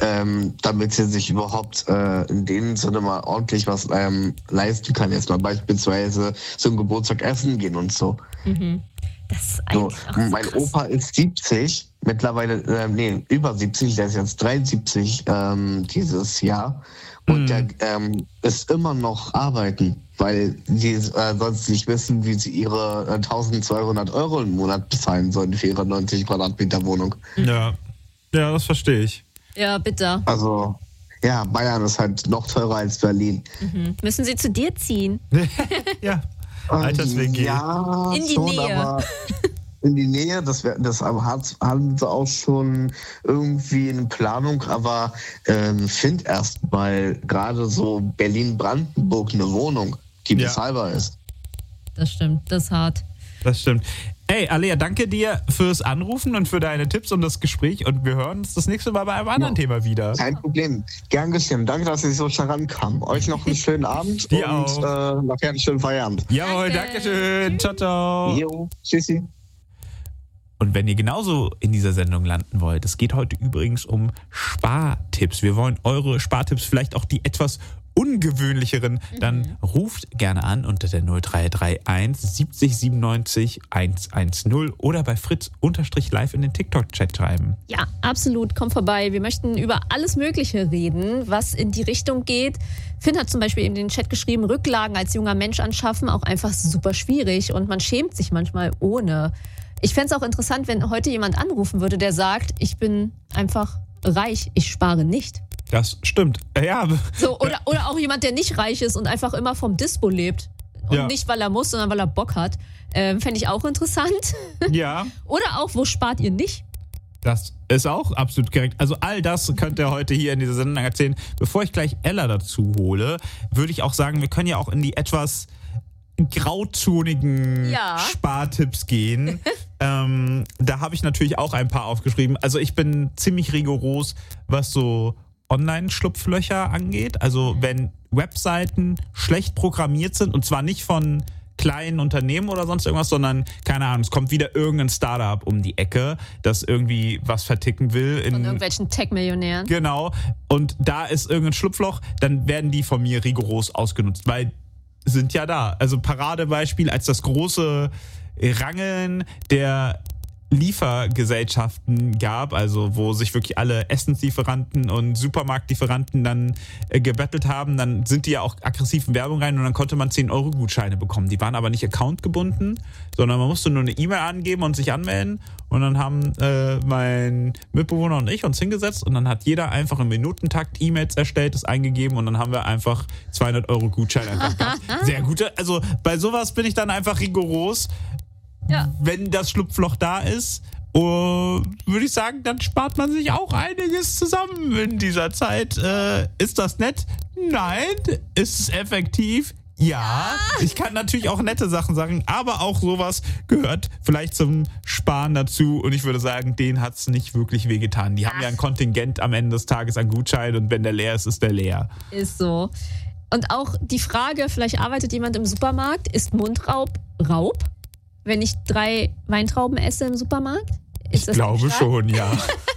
D: damit sie sich überhaupt in dem Sinne mal ordentlich was leisten kann. Jetzt mal beispielsweise zum Geburtstag essen gehen und so.
A: Das ist eigentlich auch so
D: mein
A: krass.
D: Opa ist 70, mittlerweile, über 70, der ist jetzt 73 dieses Jahr. Und der ist immer noch arbeiten, weil die sonst nicht wissen, wie sie ihre 1.200 € im Monat bezahlen sollen für ihre 90 Quadratmeter Wohnung.
B: Ja, das verstehe ich.
A: Ja, bitter.
D: Also, ja, Bayern ist halt noch teurer als Berlin.
A: Müssen sie zu dir ziehen?
B: Ja. Alters-WG.
D: Ja,
A: in die
D: schon,
A: Nähe.
D: Aber in die Nähe, das haben sie auch schon irgendwie in Planung, aber find erst mal gerade so Berlin-Brandenburg eine Wohnung, die bezahlbar ist.
A: Das stimmt, das ist hart.
B: Das stimmt. Ey, Alea, danke dir fürs Anrufen und für deine Tipps und das Gespräch und wir hören uns das nächste Mal bei einem anderen Thema wieder.
D: Kein Problem. Gern geschehen. Danke, dass Sie so schnell rankamen. Euch noch einen schönen Abend
B: Dir
D: und
B: auch.
D: nachher einen schönen Feierabend.
B: Jawohl, danke schön. Ciao, ciao.
D: Jo, tschüssi.
B: Und wenn ihr genauso in dieser Sendung landen wollt, es geht heute übrigens um Spartipps. Wir wollen eure Spartipps, vielleicht auch die etwas ungewöhnlicheren, dann ruft gerne an unter der 0331 70 97 110 oder bei Fritz_live in den TikTok-Chat schreiben.
A: Ja, absolut. Kommt vorbei. Wir möchten über alles Mögliche reden, was in die Richtung geht. Finn hat zum Beispiel in den Chat geschrieben, Rücklagen als junger Mensch anschaffen, auch einfach super schwierig und man schämt sich manchmal ohne. Ich fände es auch interessant, wenn heute jemand anrufen würde, der sagt, ich bin einfach reich, ich spare nicht.
B: Das stimmt. Ja.
A: So, oder auch jemand, der nicht reich ist und einfach immer vom Dispo lebt. Und nicht, weil er muss, sondern weil er Bock hat. Fände ich auch interessant.
B: Ja.
A: Oder auch, wo spart ihr nicht?
B: Das ist auch absolut korrekt. Also all das könnt ihr heute hier in dieser Sendung erzählen. Bevor ich gleich Ella dazu hole, würde ich auch sagen, wir können ja auch in die etwas grauzonigen Spartipps gehen. Da habe ich natürlich auch ein paar aufgeschrieben. Also ich bin ziemlich rigoros, was so Online-Schlupflöcher angeht. Also wenn Webseiten schlecht programmiert sind und zwar nicht von kleinen Unternehmen oder sonst irgendwas, sondern, keine Ahnung, es kommt wieder irgendein Startup um die Ecke, das irgendwie was verticken will.
A: Von irgendwelchen Tech-Millionären.
B: Genau. Und da ist irgendein Schlupfloch, dann werden die von mir rigoros ausgenutzt, weil sind ja da. Also Paradebeispiel als das große Rangeln der Liefergesellschaften gab, also wo sich wirklich alle Essenslieferanten und Supermarktlieferanten dann gebettelt haben, dann sind die ja auch aggressiv in Werbung rein und dann konnte man 10-Euro-Gutscheine bekommen. Die waren aber nicht accountgebunden, sondern man musste nur eine E-Mail angeben und sich anmelden und dann haben mein Mitbewohner und ich uns hingesetzt und dann hat jeder einfach im Minutentakt E-Mails erstellt, das eingegeben und dann haben wir einfach 200-Euro-Gutscheine einfach gehabt. Sehr gut. Also bei sowas bin ich dann einfach rigoros. wenn das Schlupfloch da ist, würde ich sagen, dann spart man sich auch einiges zusammen in dieser Zeit. Ist das nett? Nein. Ist es effektiv? Ja. Ich kann natürlich auch nette Sachen sagen, aber auch sowas gehört vielleicht zum Sparen dazu. Und ich würde sagen, denen hat es nicht wirklich wehgetan. Die haben ja ein Kontingent am Ende des Tages an Gutschein und wenn der leer ist, ist der leer.
A: Ist so. Und auch die Frage, vielleicht arbeitet jemand im Supermarkt, ist Mundraub Raub, wenn ich 3 Weintrauben esse im Supermarkt?
B: Ich glaube schon, ja.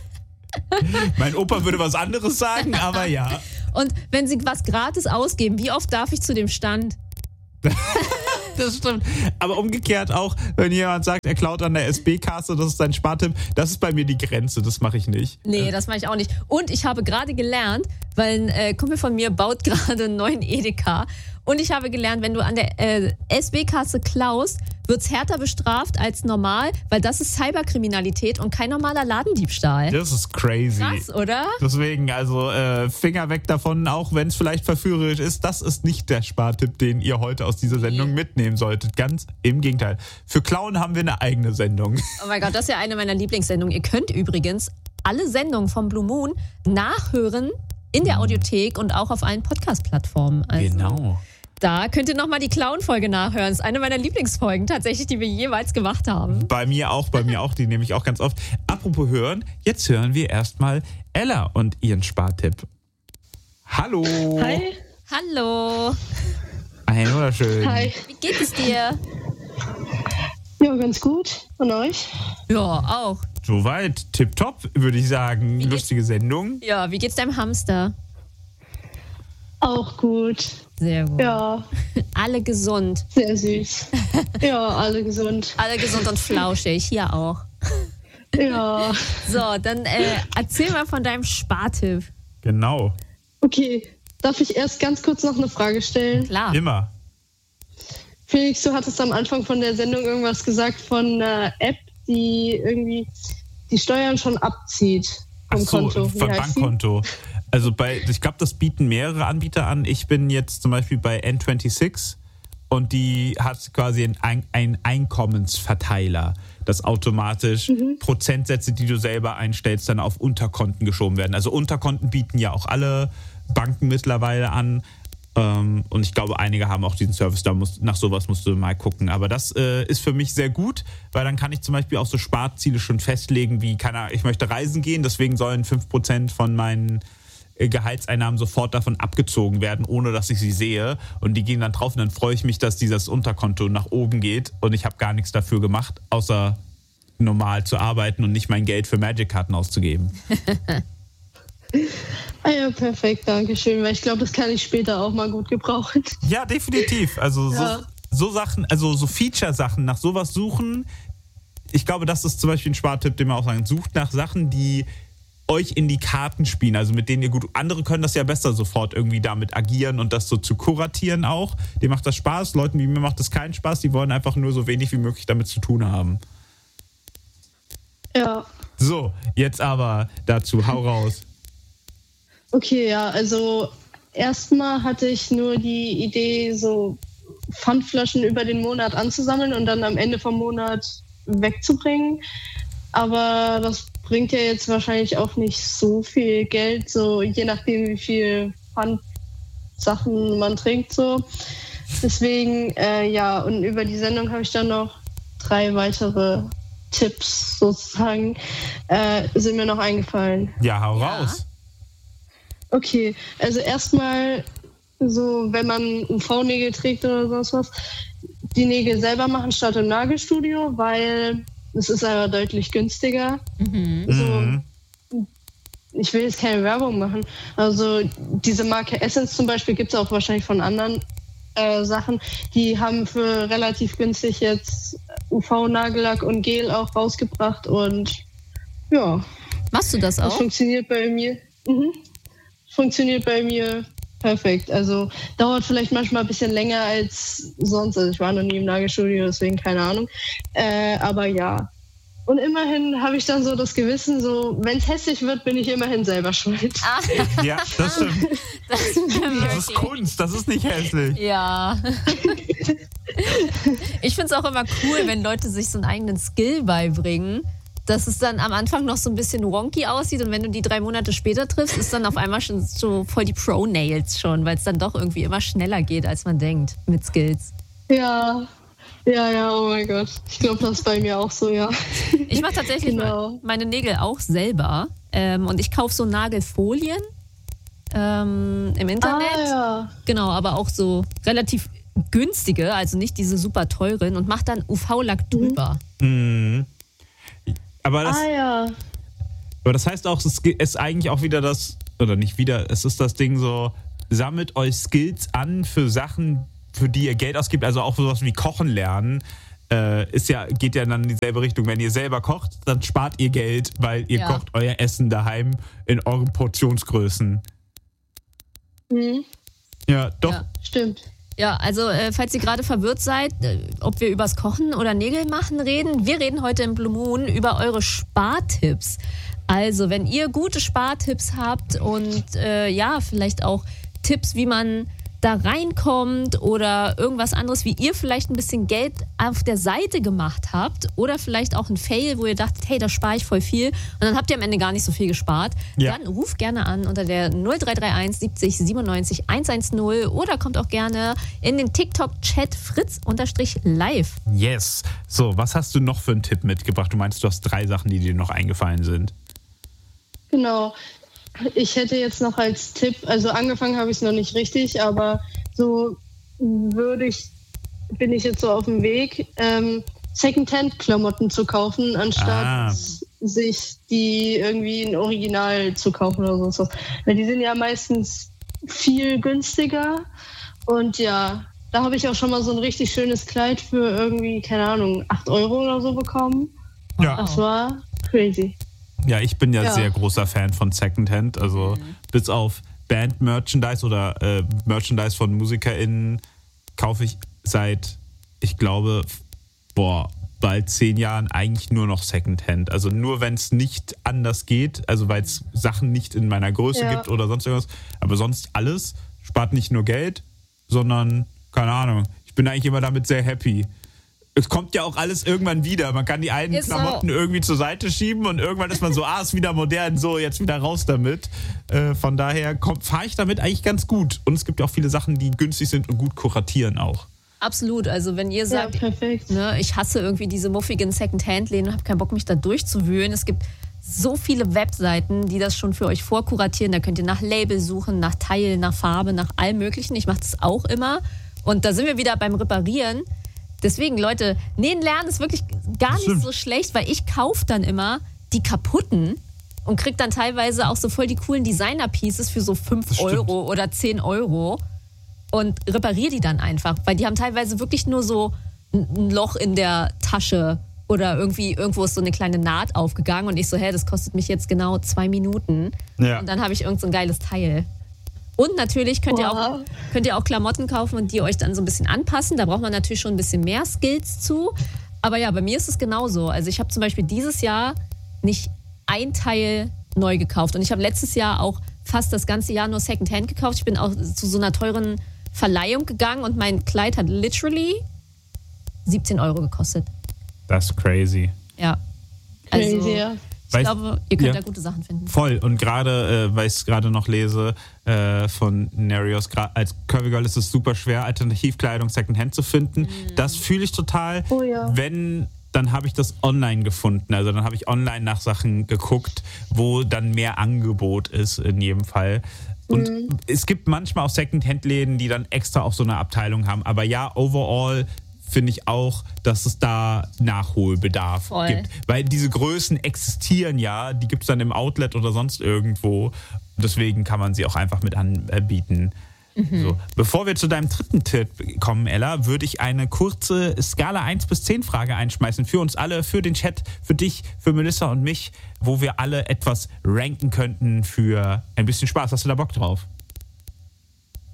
B: Mein Opa würde was anderes sagen, aber ja.
A: Und wenn Sie was gratis ausgeben, wie oft darf ich zu dem Stand?
B: Das stimmt. Aber umgekehrt auch, wenn jemand sagt, er klaut an der SB-Kasse, das ist sein Spartipp, das ist bei mir die Grenze, das mache ich nicht.
A: Nee, das mache ich auch nicht. Und ich habe gerade gelernt, weil ein Kumpel von mir baut gerade einen neuen Edeka. Und ich habe gelernt, wenn du an der SB-Kasse klaust, wird es härter bestraft als normal, weil das ist Cyberkriminalität und kein normaler Ladendiebstahl.
B: Das ist crazy.
A: Krass, oder?
B: Deswegen, also Finger weg davon, auch wenn es vielleicht verführerisch ist. Das ist nicht der Spartipp, den ihr heute aus dieser Sendung mitnehmen solltet. Ganz im Gegenteil. Für Klauen haben wir eine eigene Sendung.
A: Oh mein Gott, das ist ja eine meiner Lieblingssendungen. Ihr könnt übrigens alle Sendungen vom Blue Moon nachhören in der Audiothek und auch auf allen Podcast-Plattformen. Also
B: Genau.
A: Da könnt ihr nochmal die Clown-Folge nachhören. Das ist eine meiner Lieblingsfolgen tatsächlich, die wir jeweils gemacht haben.
B: Bei mir auch, die nehme ich auch ganz oft. Apropos hören, jetzt hören wir erstmal Ella und ihren Spartipp. Hallo.
E: Hi.
A: Hallo.
B: Ein wunderschön.
E: Hi.
A: Wie geht es dir?
E: Ja, ganz gut. Und euch?
A: Ja, auch.
B: Soweit, tipptopp, würde ich sagen. Lustige Sendung.
A: Ja, wie geht's deinem Hamster?
E: Auch gut.
A: Sehr gut.
E: Ja,
A: Alle gesund.
E: sehr süß. Ja, alle gesund.
A: Alle gesund und flauschig. Hier auch.
E: Ja.
A: So, dann erzähl mal von deinem Spartipp.
B: Genau.
E: Okay, darf ich erst ganz kurz noch eine Frage stellen?
A: Klar.
B: Immer.
E: Felix, du hattest am Anfang von der Sendung irgendwas gesagt von einer App, die irgendwie die Steuern schon abzieht vom Konto. Wie
B: von
E: heißt
B: Bankkonto. Also ich glaube, das bieten mehrere Anbieter an. Ich bin jetzt zum Beispiel bei N26 und die hat quasi einen Einkommensverteiler, dass automatisch Prozentsätze, die du selber einstellst, dann auf Unterkonten geschoben werden. Also Unterkonten bieten ja auch alle Banken mittlerweile an. Und ich glaube, einige haben auch diesen Service, nach sowas musst du mal gucken. Aber das ist für mich sehr gut, weil dann kann ich zum Beispiel auch so Sparziele schon festlegen, wie, ich möchte reisen gehen, deswegen sollen 5% von meinen Gehaltseinnahmen sofort davon abgezogen werden, ohne dass ich sie sehe. Und die gehen dann drauf und dann freue ich mich, dass dieses Unterkonto nach oben geht und ich habe gar nichts dafür gemacht, außer normal zu arbeiten und nicht mein Geld für Magic-Karten auszugeben.
E: Ah ja, perfekt, danke schön, weil ich glaube, das kann ich später auch mal gut gebrauchen.
B: Ja, definitiv. Also
E: Ja.
B: so Sachen, also so Feature-Sachen, nach sowas suchen. Ich glaube, das ist zum Beispiel ein Spartipp, den wir auch sagen. Sucht nach Sachen, die euch in die Karten spielen, also mit denen ihr gut. Andere können das ja besser sofort irgendwie damit agieren und das so zu kuratieren auch. Dir macht das Spaß, Leuten wie mir macht das keinen Spaß, die wollen einfach nur so wenig wie möglich damit zu tun haben.
E: Ja.
B: So, jetzt aber dazu, hau raus.
E: Okay, ja, also erstmal hatte ich nur die Idee, so Pfandflaschen über den Monat anzusammeln und dann am Ende vom Monat wegzubringen. Aber das bringt ja jetzt wahrscheinlich auch nicht so viel Geld, so je nachdem, wie viel Pfandsachen man trinkt, so. Deswegen, ja, und über die Sendung habe ich dann noch 3 weitere Tipps sozusagen, sind mir noch eingefallen.
B: Ja, hau raus.
E: Okay, also erstmal so, wenn man UV-Nägel trägt oder sonst was, die Nägel selber machen statt im Nagelstudio, weil es ist aber deutlich günstiger. So, ich will jetzt keine Werbung machen. Also diese Marke Essence zum Beispiel gibt es auch wahrscheinlich von anderen Sachen. Die haben für relativ günstig jetzt UV-Nagellack und Gel auch rausgebracht und ja.
A: Machst du das auch?
E: Das funktioniert bei mir. Funktioniert bei mir perfekt. Also dauert vielleicht manchmal ein bisschen länger als sonst. Also ich war noch nie im Nagelstudio, deswegen keine Ahnung. Aber ja. Und immerhin habe ich dann so das Gewissen, so, wenn es hässlich wird, bin ich immerhin selber schuld.
B: Ja, das stimmt. Das ist Kunst, das ist nicht hässlich.
A: Ja. Ich finde es auch immer cool, wenn Leute sich so einen eigenen Skill beibringen, dass es dann am Anfang noch so ein bisschen wonky aussieht und wenn du die 3 Monate später triffst, ist dann auf einmal schon so voll die Pro-Nails schon, weil es dann doch irgendwie immer schneller geht, als man denkt mit Skills.
E: Ja, oh mein Gott. Ich glaube, das ist bei mir auch so, ja.
A: Ich mache tatsächlich meine Nägel auch selber und ich kaufe so Nagelfolien im Internet.
E: Ja.
A: Genau, aber auch so relativ günstige, also nicht diese super teuren und mache dann UV-Lack drüber.
B: Mhm. Aber das heißt auch, es ist eigentlich auch wieder das, oder nicht wieder, es ist das Ding so, sammelt euch Skills an für Sachen, für die ihr Geld ausgibt, also auch sowas wie Kochen lernen, geht ja dann in dieselbe Richtung. Wenn ihr selber kocht, dann spart ihr Geld, weil ihr kocht euer Essen daheim in euren Portionsgrößen.
E: Mhm.
B: Ja, doch.
E: Ja, stimmt.
A: Ja, also falls ihr gerade verwirrt seid, ob wir übers Kochen oder Nägel machen reden, wir reden heute im Blue Moon über eure Spartipps. Also wenn ihr gute Spartipps habt und vielleicht auch Tipps, wie man da reinkommt oder irgendwas anderes, wie ihr vielleicht ein bisschen Geld auf der Seite gemacht habt oder vielleicht auch ein Fail, wo ihr dachtet, hey, da spare ich voll viel und dann habt ihr am Ende gar nicht so viel gespart, dann ruft gerne an unter der 0331 70 97 110 oder kommt auch gerne in den TikTok-Chat fritz_live.
B: Yes. So, was hast du noch für einen Tipp mitgebracht? Du meinst, du hast 3 Sachen, die dir noch eingefallen sind.
E: Genau. Ich hätte jetzt noch als Tipp, also angefangen habe ich es noch nicht richtig, aber so bin ich jetzt so auf dem Weg, Secondhand-Klamotten zu kaufen, anstatt sich die irgendwie in Original zu kaufen oder sonst was. Weil die sind ja meistens viel günstiger und ja, da habe ich auch schon mal so ein richtig schönes Kleid für irgendwie, keine Ahnung, 8 Euro oder so bekommen.
B: Ja.
E: Das war crazy.
B: Ja, ich bin ja sehr großer Fan von Secondhand, also bis auf Band-Merchandise oder Merchandise von MusikerInnen kaufe ich seit, ich glaube, bald 10 Jahren eigentlich nur noch Secondhand. Also nur, wenn es nicht anders geht, also weil es Sachen nicht in meiner Größe gibt oder sonst irgendwas, aber sonst alles spart nicht nur Geld, sondern, keine Ahnung, ich bin eigentlich immer damit sehr happy. Es kommt ja auch alles irgendwann wieder. Man kann die alten Klamotten irgendwie zur Seite schieben und irgendwann ist man so, ist wieder modern, so, jetzt wieder raus damit. Von daher fahre ich damit eigentlich ganz gut. Und es gibt ja auch viele Sachen, die günstig sind und gut kuratieren auch.
A: Absolut. Also wenn ihr sagt, ich hasse irgendwie diese muffigen Second-Hand-Läden und habe keinen Bock, mich da durchzuwühlen. Es gibt so viele Webseiten, die das schon für euch vorkuratieren. Da könnt ihr nach Label suchen, nach Teil, nach Farbe, nach allem Möglichen. Ich mache das auch immer. Und da sind wir wieder beim Reparieren. Deswegen, Leute, nähen lernen ist wirklich gar nicht so schlecht, weil ich kaufe dann immer die kaputten und kriege dann teilweise auch so voll die coolen Designer-Pieces für so 5 Euro oder 10 Euro und repariere die dann einfach, weil die haben teilweise wirklich nur so ein Loch in der Tasche oder irgendwo ist so eine kleine Naht aufgegangen und ich so, das kostet mich jetzt genau 2 Minuten und dann habe ich irgend so ein geiles Teil. Und natürlich könnt ihr auch Klamotten kaufen und die euch dann so ein bisschen anpassen. Da braucht man natürlich schon ein bisschen mehr Skills zu. Aber ja, bei mir ist es genauso. Also ich habe zum Beispiel dieses Jahr nicht ein Teil neu gekauft. Und ich habe letztes Jahr auch fast das ganze Jahr nur Secondhand gekauft. Ich bin auch zu so einer teuren Verleihung gegangen und mein Kleid hat literally 17 Euro gekostet.
B: Das ist crazy.
A: Ja.
E: Crazy,
A: also,
E: ja.
A: Ich glaube, ihr könnt da gute Sachen finden.
B: Voll. Und gerade, weil ich es gerade noch lese, von Nerios, als Curvy Girl ist es super schwer, Alternativkleidung Secondhand zu finden. Das fühle ich total.
E: Oh ja.
B: Dann habe ich das online gefunden. Also dann habe ich online nach Sachen geguckt, wo dann mehr Angebot ist in jedem Fall. Und es gibt manchmal auch Secondhand-Läden, die dann extra auch so eine Abteilung haben. Aber ja, overall finde ich auch, dass es da Nachholbedarf gibt. Weil diese Größen existieren ja, die gibt es dann im Outlet oder sonst irgendwo. Deswegen kann man sie auch einfach mit anbieten. So. Bevor wir zu deinem dritten Tipp kommen, Ella, würde ich eine kurze Skala 1 bis 10 Frage einschmeißen für uns alle, für den Chat, für dich, für Melissa und mich, wo wir alle etwas ranken könnten für ein bisschen Spaß. Hast du da Bock drauf?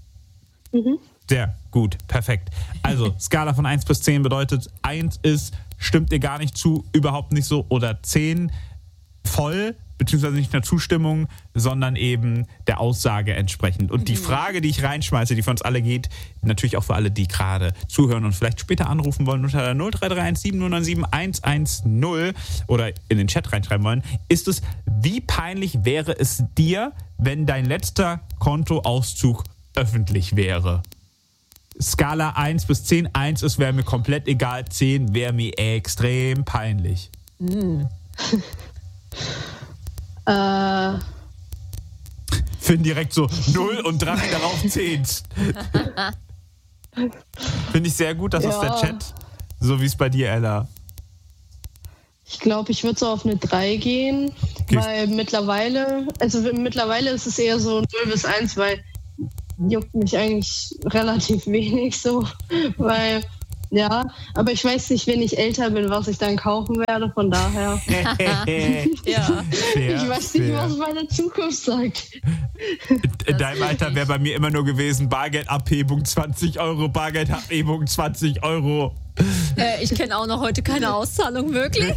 E: Mhm.
B: Sehr gut, perfekt. Also, Skala von 1 bis 10 bedeutet, 1 ist stimmt dir gar nicht zu, überhaupt nicht so, oder 10 voll, beziehungsweise nicht nur Zustimmung, sondern eben der Aussage entsprechend. Und die Frage, die ich reinschmeiße, die für uns alle geht, natürlich auch für alle, die gerade zuhören und vielleicht später anrufen wollen, unter 0331 7097 110 oder in den Chat reinschreiben wollen, ist es, wie peinlich wäre es dir, wenn dein letzter Kontoauszug öffentlich wäre? Skala 1 bis 10. 1 ist, wäre mir komplett egal, 10 wäre mir extrem peinlich. Finden direkt so 0 und Drachen darauf 10. Finde ich sehr gut, das ist der Chat. So wie es bei dir, Ella.
E: Ich glaube, ich würde so auf eine 3 gehen, weil mittlerweile ist es eher so 0 bis 1, weil juckt mich eigentlich relativ wenig so, weil aber ich weiß nicht, wenn ich älter bin, was ich dann kaufen werde, von daher.
A: Ja.
E: Ich weiß nicht, was meine Zukunft sagt.
B: In deinem Alter wäre bei mir immer nur gewesen, Bargeldabhebung 20 €, Bargeldabhebung 20 €.
A: Ich kenne auch noch heute keine Auszahlung möglich.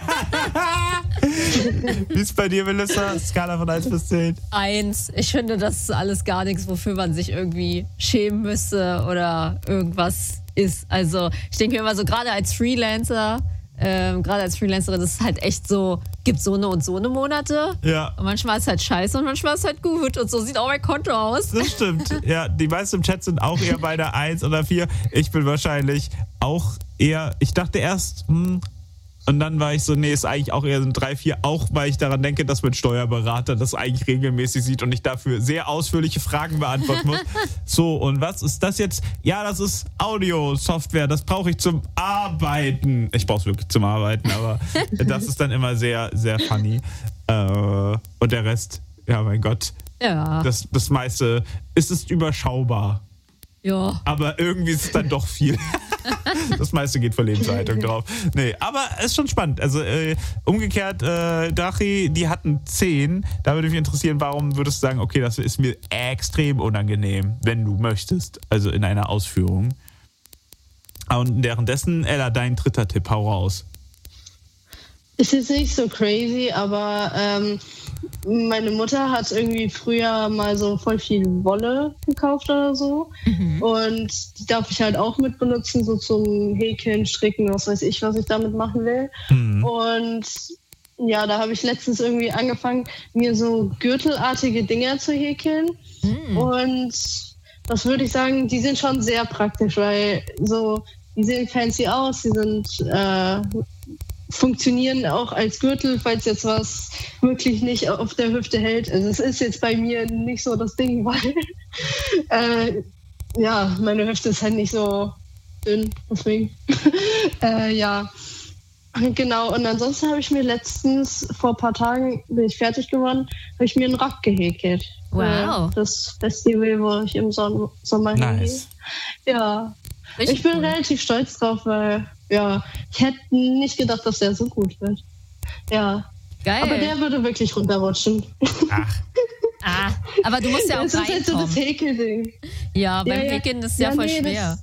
B: Wie ist bei dir, Melissa? Skala von 1 bis 10?
A: 1. Ich finde, das ist alles gar nichts, wofür man sich irgendwie schämen müsste oder irgendwas ist. Also ich denke mir immer so, gerade als Freelancerin, das ist halt echt so, gibt so eine Monate.
B: Ja.
A: Und manchmal ist halt scheiße und manchmal ist halt gut. Und so sieht auch mein Konto aus.
B: Das stimmt. Ja, die meisten im Chat sind auch eher bei der 1 oder 4. Ich bin wahrscheinlich auch eher, ich dachte erst, und dann war ich so, nee, ist eigentlich auch eher so ein 3, 4, auch weil ich daran denke, dass mein Steuerberater das eigentlich regelmäßig sieht und ich dafür sehr ausführliche Fragen beantworten muss. So, und was ist das jetzt? Ja, das ist Audio-Software, das brauche ich zum Arbeiten. Ich brauche es wirklich zum Arbeiten, aber das ist dann immer sehr, sehr funny. Und der Rest, ja, mein Gott, das meiste, es ist überschaubar.
A: Ja.
B: Aber irgendwie ist es dann doch viel. Das meiste geht für Lebenszeitung drauf. Nee, aber es ist schon spannend. Also umgekehrt, Drachi, die hatten 10. Da würde mich interessieren, warum würdest du sagen, okay, das ist mir extrem unangenehm, wenn du möchtest. Also in einer Ausführung. Und währenddessen, Ella, dein dritter Tipp, hau raus.
E: Es ist nicht so crazy, aber meine Mutter hat irgendwie früher mal so voll viel Wolle gekauft oder so. Und die darf ich halt auch mit benutzen, so zum Häkeln, Stricken, was weiß ich, was ich damit machen will. Und ja, da habe ich letztens irgendwie angefangen, mir so gürtelartige Dinger zu häkeln. Und das würde ich sagen, die sind schon sehr praktisch, weil so, die sehen fancy aus, die sind funktionieren auch als Gürtel, falls jetzt was wirklich nicht auf der Hüfte hält. Also es ist jetzt bei mir nicht so das Ding, weil meine Hüfte ist halt nicht so dünn, deswegen. Genau, und ansonsten habe ich mir letztens, vor ein paar Tagen, bin ich fertig geworden, habe ich mir einen Rock gehäkelt.
A: Wow.
E: Das Festival, wo ich im Sommer hingehe. Ja. Ich bin relativ stolz drauf, weil ich hätte nicht gedacht, dass der so gut wird. Ja.
A: Geil.
E: Aber der würde wirklich runterrutschen.
A: Aber du musst ja auch
E: das
A: reinkommen.
E: Das ist halt so das Häkelding.
A: Ja, beim Häkeln ist es ja voll schwer.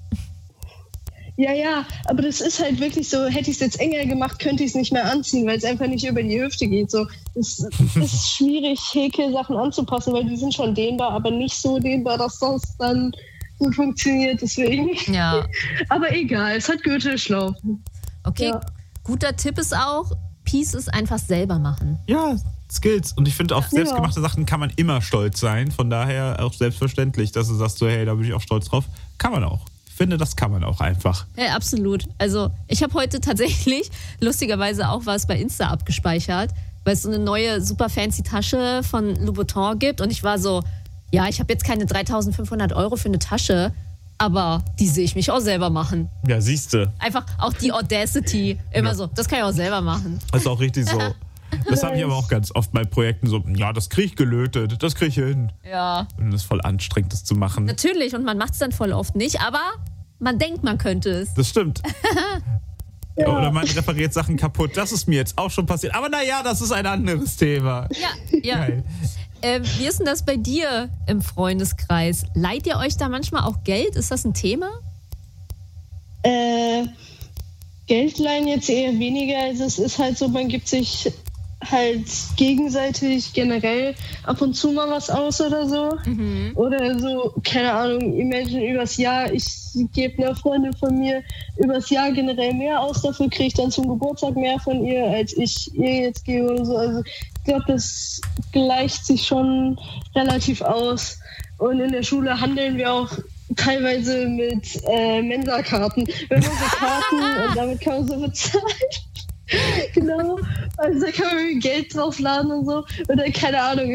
E: Aber das ist halt wirklich so, hätte ich es jetzt enger gemacht, könnte ich es nicht mehr anziehen, weil es einfach nicht über die Hüfte geht. So, es ist schwierig, Häkelsachen anzupassen, weil die sind schon dehnbar, aber nicht so dehnbar, dass das dann so funktioniert, deswegen. Ja. Aber egal, es hat Gürtelschlauch.
A: Okay, guter Tipp ist auch, Pieces einfach selber machen.
B: Ja, Skills. Und ich finde, auf selbstgemachte Sachen kann man immer stolz sein. Von daher auch selbstverständlich, dass du sagst, so, hey, da bin ich auch stolz drauf. Kann man auch. Ich finde, das kann man auch einfach.
A: Ja, absolut. Also ich habe heute tatsächlich lustigerweise auch was bei Insta abgespeichert, weil es so eine neue super fancy Tasche von Louboutin gibt und ich war so, ja, ich habe jetzt keine 3.500 € für eine Tasche, aber die sehe ich mich auch selber machen.
B: Ja, siehste.
A: Einfach auch die Audacity, immer so, das kann ich auch selber machen.
B: Das ist auch richtig so. Das habe ich aber auch ganz oft bei Projekten so, ja, das kriege ich gelötet, das kriege ich hin.
A: Ja.
B: Und das ist voll anstrengend, das zu machen.
A: Natürlich, und man macht es dann voll oft nicht, aber man denkt, man könnte es.
B: Das stimmt. Oder man repariert Sachen kaputt. Das ist mir jetzt auch schon passiert. Aber naja, das ist ein anderes Thema.
A: Ja. Geil. Wie ist denn das bei dir im Freundeskreis? Leiht ihr euch da manchmal auch Geld? Ist das ein Thema?
E: Geldleihen jetzt eher weniger. Also es ist halt so, man gibt sich halt gegenseitig generell ab und zu mal was aus oder so. Oder so, keine Ahnung, imagine übers Jahr, ich gebe einer Freundin von mir übers Jahr generell mehr aus, dafür kriege ich dann zum Geburtstag mehr von ihr, als ich ihr jetzt gebe oder so. Also ich glaube, das gleicht sich schon relativ aus. Und in der Schule handeln wir auch teilweise mit Mensa-Karten. Wir haben so Karten und damit kann man so bezahlen. Genau, also da kann man irgendwie Geld draufladen und so. Oder keine Ahnung,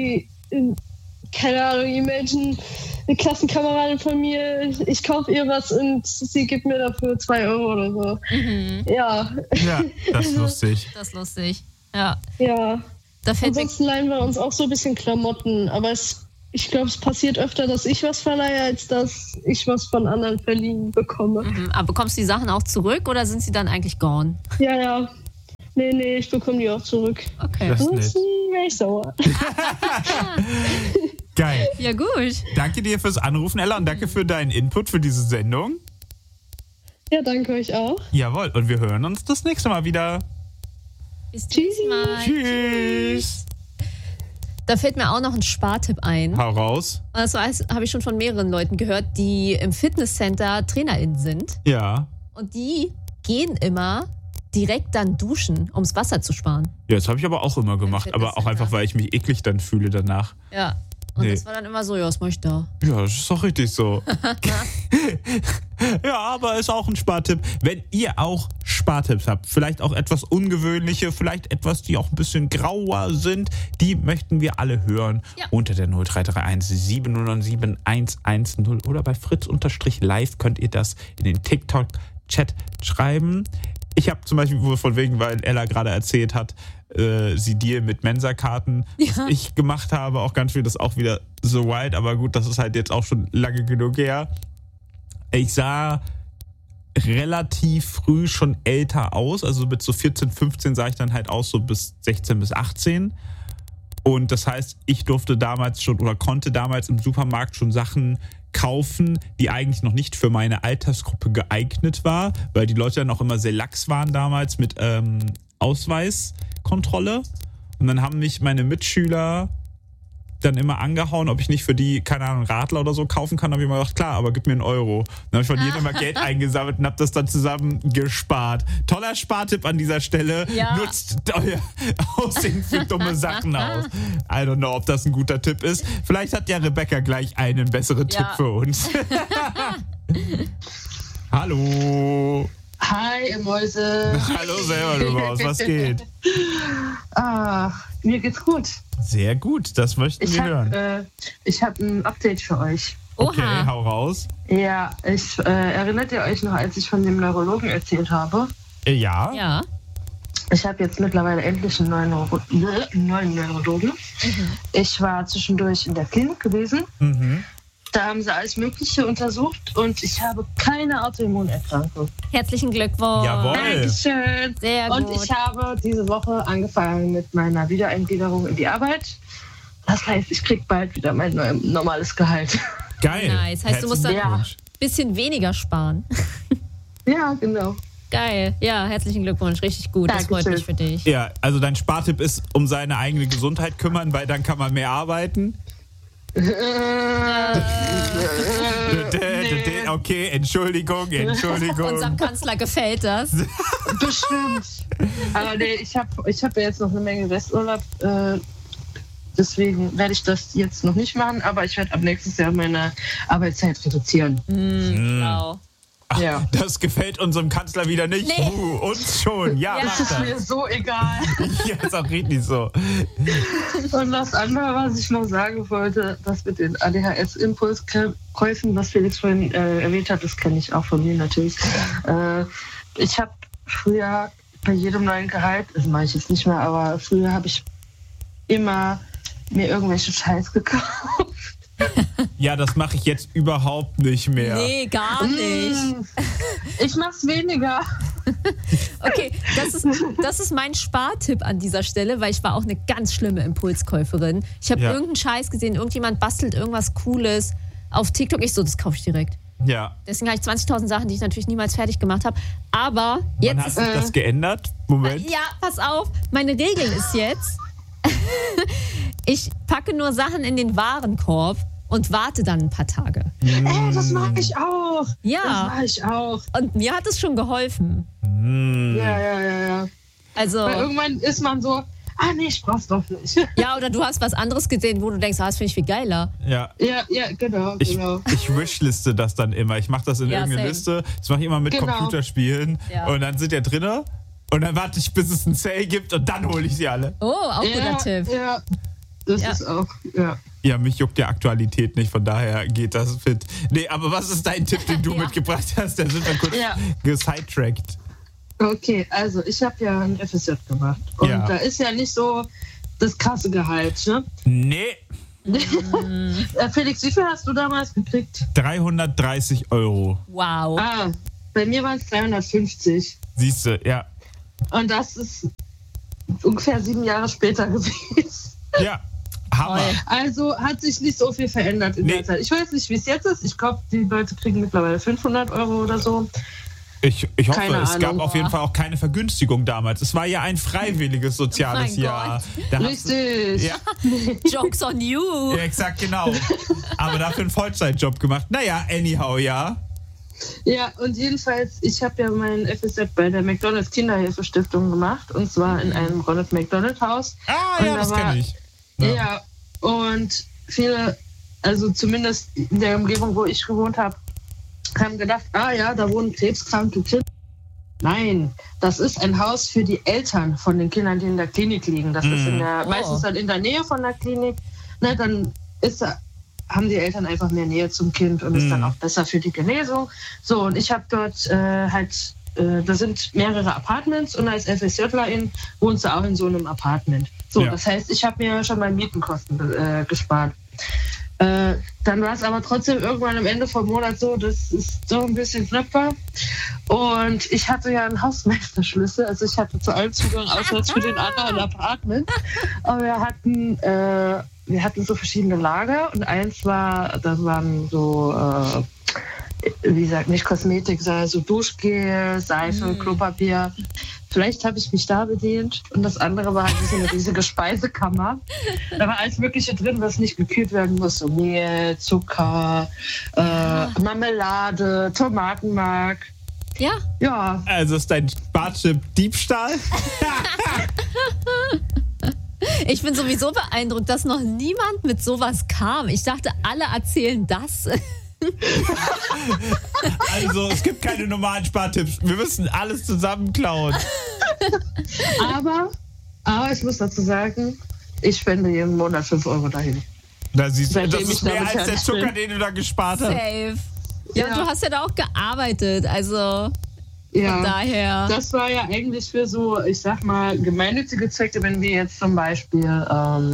E: imagine eine Klassenkameradin von mir, ich kaufe ihr was und sie gibt mir dafür 2 Euro oder so. Ja.
B: Ja, das ist lustig.
A: Das ist lustig, ja.
E: Ja.
A: Ansonsten
E: leihen wir uns auch so ein bisschen Klamotten, aber ich glaube, es passiert öfter, dass ich was verleihe, als dass ich was von anderen verliehen bekomme.
A: Aber bekommst du die Sachen auch zurück oder sind sie dann eigentlich gone?
E: Ja. Nee, ich bekomme die auch zurück.
A: Okay.
B: Das ist nett.
E: Sonst wäre ich sauer.
B: Geil.
A: Ja, gut.
B: Danke dir fürs Anrufen, Ella, und danke für deinen Input für diese Sendung.
E: Ja, danke euch auch.
B: Jawohl, und wir hören uns das nächste Mal wieder.
A: Bis zum nächsten Mal.
B: Tschüss.
A: Da fällt mir auch noch ein Spartipp ein.
B: Hau raus.
A: Das habe ich schon von mehreren Leuten gehört, die im Fitnesscenter TrainerInnen sind.
B: Ja.
A: Und die gehen immer direkt dann duschen, ums Wasser zu sparen.
B: Ja, das habe ich aber auch immer gemacht. Aber auch
A: Fitnesscenter.
B: einfach, weil ich mich eklig dann fühle danach.
A: Ja. Und das war dann immer so, ja, was mach ich da?
B: Ja, das ist doch richtig so. Ja, aber ist auch ein Spartipp. Wenn ihr auch Spartipps habt, vielleicht auch etwas ungewöhnliche, vielleicht etwas, die auch ein bisschen grauer sind, die möchten wir alle hören.
A: Ja.
B: Unter der 0331 7097 110 oder bei fritz_live könnt ihr das in den TikTok-Chat schreiben. Ich habe zum Beispiel, von wegen, weil Ella gerade erzählt hat, sie Deal mit Mensa-Karten, was ich gemacht habe, auch ganz viel, das ist auch wieder so wild, aber gut, das ist halt jetzt auch schon lange genug her. Ich sah relativ früh schon älter aus, also mit so 14, 15 sah ich dann halt aus, so bis 16 bis 18. Und das heißt, ich durfte damals schon oder konnte damals im Supermarkt schon Sachen kaufen, die eigentlich noch nicht für meine Altersgruppe geeignet war, weil die Leute dann auch immer sehr lax waren damals mit Ausweiskontrolle. Und dann haben mich meine Mitschüler dann immer angehauen, ob ich nicht für die, keine Ahnung, Radler oder so kaufen kann. Da habe ich immer gedacht, klar, aber gib mir 1 Euro. Dann habe ich von jedem immer Geld eingesammelt und habe das dann zusammen gespart. Toller Spartipp an dieser Stelle.
A: Ja.
B: Nutzt euer Aussehen für dumme Sachen aus. I don't know, ob das ein guter Tipp ist. Vielleicht hat ja Rebecca gleich einen besseren Tipp für uns. Hallo.
F: Hi, ihr Mäuse.
B: Hallo selber, du Maus. Was geht?
F: Mir geht's gut.
B: Sehr gut, das möchten wir hören.
F: Ich habe ein Update für euch.
B: Okay,
A: Oha.
B: hau raus.
F: Ja, erinnert ihr euch noch, als ich von dem Neurologen erzählt habe?
B: Ja.
A: Ja.
F: Ich habe jetzt mittlerweile endlich einen neuen Neurologen. Ich war zwischendurch in der Klinik gewesen. Da haben sie alles Mögliche untersucht und ich habe keine Autoimmunerkrankung.
A: Herzlichen Glückwunsch.
B: Jawohl.
F: Dankeschön.
A: Sehr
F: Und
A: gut.
F: ich habe diese Woche angefangen mit meiner Wiedereingliederung in die Arbeit. Das heißt, ich kriege bald wieder mein normales Gehalt.
B: Geil.
A: Nice. Heißt, du musst dann
B: Herzlichen
A: ein
B: Glückwunsch.
A: bisschen weniger sparen.
F: Ja, genau.
A: Geil. Ja, herzlichen Glückwunsch. Richtig gut. Das freut
F: Dankeschön.
A: mich für dich.
B: Ja, also dein Spartipp ist, um seine eigene Gesundheit kümmern, weil dann kann man mehr arbeiten. Okay, Entschuldigung.
A: Unserem Kanzler gefällt das.
F: Bestimmt. Aber nee, ich hab ja jetzt noch eine Menge Resturlaub. Deswegen werde ich das jetzt noch nicht machen, aber ich werde ab nächstes Jahr meine Arbeitszeit reduzieren.
A: Genau.
B: Ach,
F: Ja.
B: das gefällt unserem Kanzler wieder nicht.
A: Nee.
B: Uns schon. Ja,
A: Ja.
B: mach
F: Das ist
B: das.
F: mir so egal.
B: Ja, ist auch richtig so.
F: Und das andere, was ich noch sagen wollte, das mit den ADHS-Impulskäufen, was Felix vorhin erwähnt hat, das kenne ich auch von mir natürlich. Ich habe früher bei jedem neuen Gehalt, das mache ich jetzt nicht mehr, aber früher habe ich immer mir irgendwelche Scheiß gekauft.
B: Ja, das mache ich jetzt überhaupt nicht mehr.
A: Nee, gar nicht.
F: Ich mach's weniger.
A: Okay, das ist mein Spartipp an dieser Stelle, weil ich war auch eine ganz schlimme Impulskäuferin. Ich habe irgendeinen Scheiß gesehen, irgendjemand bastelt irgendwas Cooles auf TikTok. Ich so, das kaufe ich direkt.
B: Ja.
A: Deswegen habe ich 20.000 Sachen, die ich natürlich niemals fertig gemacht habe. Aber jetzt
B: Wann hat sich das geändert? Moment.
A: Ja, pass auf. Meine Regel ist jetzt, ich packe nur Sachen in den Warenkorb und warte dann ein paar Tage.
F: Das mag ich auch.
A: Ja.
F: Das mag ich auch.
A: Und mir hat es schon geholfen.
F: Ja.
A: Also,
F: Weil irgendwann ist man so, nee, ich brauch's doch nicht.
A: ja, oder du hast was anderes gesehen, wo du denkst, das finde ich viel geiler.
B: Ja.
F: Ja, genau.
B: Ich wishliste das dann immer. Ich mache das in irgendeine
A: same.
B: Liste. Das mache ich immer mit
F: Genau.
B: Computerspielen.
A: Ja.
B: Und dann sind ja drinne. Und dann warte ich, bis es einen Sale gibt und dann hole ich sie alle.
A: Oh, auch guter Tipp.
F: Ja, das
A: Ja.
F: ist auch, ja.
B: Ja, mich juckt ja Aktualität nicht, von daher geht das fit. Nee, aber was ist dein Tipp, den du mitgebracht hast? Da sind wir kurz gesidetrackt.
F: Okay, also ich habe ja ein FSJ gemacht. Und da ist ja nicht so das krasse Gehalt, ne?
B: Nee,
F: Felix, wie viel hast du damals gekriegt?
B: 330 €.
A: Wow.
F: Bei mir waren es 350.
B: Siehst du, ja.
F: Und das ist ungefähr 7 Jahre später gewesen.
B: Ja, Hammer.
F: Also hat sich nicht so viel verändert in der Zeit. Ich weiß nicht, wie es jetzt ist. Ich glaube, die Leute kriegen mittlerweile 500 € oder so.
B: Ich hoffe,
F: Keine
B: es gab
F: Ahnung.
B: auf jeden Fall auch keine Vergünstigung damals. Es war ja ein freiwilliges soziales
A: Mein
B: Jahr. Da hast du-
F: Richtig.
B: Ja,
A: Jokes on you.
B: ja, exakt, genau. Aber dafür einen Vollzeitjob gemacht. Naja, anyhow, ja.
F: Ja, und jedenfalls, ich habe ja meinen FSJ bei der McDonald's Kinderhilfestiftung gemacht. Und zwar in einem Ronald McDonald Haus.
B: Ah,
F: Und
B: ja,
F: da
B: das
F: war-
B: kenne ich.
F: Ja, und viele, also zumindest in der Umgebung, wo ich gewohnt habe, haben gedacht, da wohnen krebskranke Kinder. Nein, das ist ein Haus für die Eltern von den Kindern, die in der Klinik liegen. Das ist meistens dann in der Nähe von der Klinik. Ne, dann haben die Eltern einfach mehr Nähe zum Kind und ist dann auch besser für die Genesung. So, und ich habe dort da sind mehrere Apartments und als FSJlerin wohnst du auch in so einem Apartment. So,
B: Ja.
F: das heißt, ich habe mir schon mal Mietenkosten gespart. Dann war es aber trotzdem irgendwann am Ende vom Monat so, dass es so ein bisschen knapp war. Und ich hatte ja einen Hausmeisterschlüssel, also ich hatte zu allem Zugang, außer zu den anderen Apartments. Aber wir hatten so verschiedene Lager und eins das waren so, wie gesagt, nicht Kosmetik, sondern so Duschgel, Seife, Klopapier. Vielleicht habe ich mich da bedient. Und das andere war halt so eine riesige Speisekammer. Da war alles Mögliche drin, was nicht gekühlt werden muss. So Mehl, Zucker, Marmelade, Tomatenmark.
A: Ja.
F: Ja,
B: Also ist dein Bartchip Diebstahl?
A: Ich bin sowieso beeindruckt, dass noch niemand mit sowas kam. Ich dachte, alle erzählen das.
B: Also es gibt keine normalen Spartipps. Wir müssen alles zusammen klauen.
F: aber ich muss dazu sagen, ich spende jeden Monat 5 € dahin.
B: Da siehst du,
F: Seitdem
B: das
F: ich
B: ist mehr
F: damit
B: als der
F: fertig
B: Zucker,
F: bin.
B: den du da gespart hast.
A: Safe. Ja, und du hast ja da auch gearbeitet. Also
F: Ja.
A: von daher.
F: Das war ja eigentlich für so, ich sag mal, gemeinnützige Zwecke, wenn wir jetzt zum Beispiel,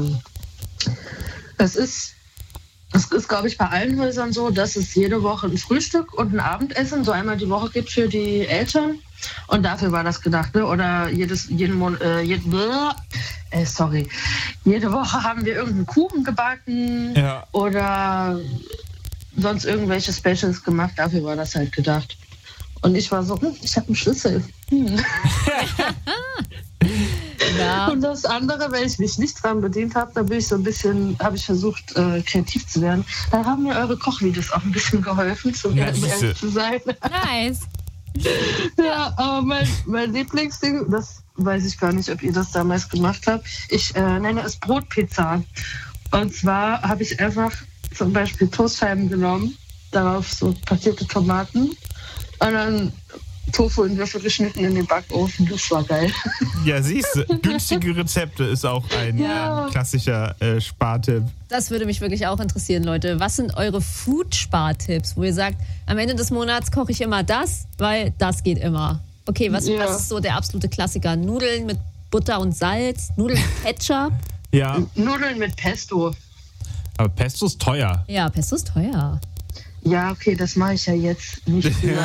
F: es ist, glaube ich, bei allen Häusern so, dass es jede Woche ein Frühstück und ein Abendessen so einmal die Woche gibt für die Eltern. Und dafür war das gedacht, ne? Oder jede Woche haben wir irgendeinen Kuchen gebacken
B: Ja.
F: oder sonst irgendwelche Specials gemacht. Dafür war das halt gedacht. Und ich war so, ich habe einen Schlüssel.
A: Ja.
F: Und das andere, wenn ich mich nicht dran bedient habe, da bin ich so ein bisschen, habe ich versucht, kreativ zu werden. Da haben mir eure Kochvideos auch ein bisschen geholfen, um
B: Ja,
F: ehrlich
B: siehste.
F: zu sein.
A: Nice.
F: Ja, aber mein Lieblingsding, das weiß ich gar nicht, ob ihr das damals gemacht habt. Ich nenne es Brotpizza. Und zwar habe ich einfach zum Beispiel Toastscheiben genommen, darauf so passierte Tomaten und dann Tofu in Würfel geschnitten in den Backofen. Das war geil.
B: Ja, siehst du, günstige Rezepte ist auch ein klassischer Spartipp.
A: Das würde mich wirklich auch interessieren, Leute. Was sind eure Food-Spartipps, wo ihr sagt, am Ende des Monats koche ich immer das, weil das geht immer. Okay, was ist so der absolute Klassiker? Nudeln mit Butter und Salz, Nudeln mit Ketchup.
B: Ja,
F: Nudeln mit Pesto.
B: aber Pesto ist teuer.
A: Ja, Pesto ist teuer.
F: Ja, okay, das mache ich ja jetzt nicht mehr.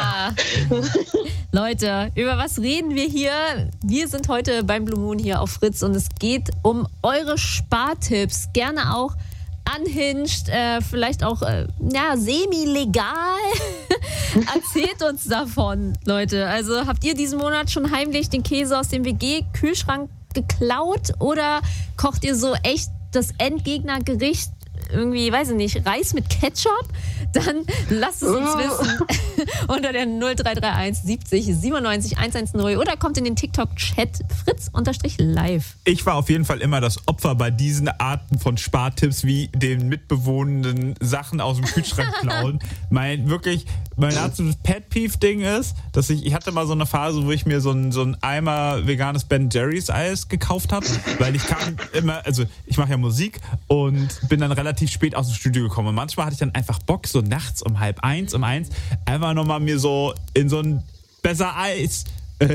A: Leute, über was reden wir hier? Wir sind heute beim Blue Moon hier auf Fritz und es geht um eure Spartipps. Gerne auch unhinged, vielleicht auch semi-legal. Erzählt uns davon, Leute. Also habt ihr diesen Monat schon heimlich den Käse aus dem WG-Kühlschrank geklaut oder kocht ihr so echt das Endgegnergericht? Irgendwie, weiß ich nicht, Reis mit Ketchup? Dann lasst es uns wissen unter der 0331 70 97 110 oder kommt in den TikTok-Chat fritz_live. Ich
B: war auf jeden Fall immer das Opfer bei diesen Arten von Spartipps wie den mitbewohnenden Sachen aus dem Kühlschrank klauen. Mein absolutes Pet-Peeve-Ding ist, dass ich hatte mal so eine Phase, wo ich mir so ein Eimer veganes Ben Jerry's Eis gekauft habe, weil ich kam immer, also ich mache ja Musik und bin dann relativ spät aus dem Studio gekommen und manchmal hatte ich dann einfach Bock, so nachts um 1:30, einfach nochmal mir so in so ein besser Eis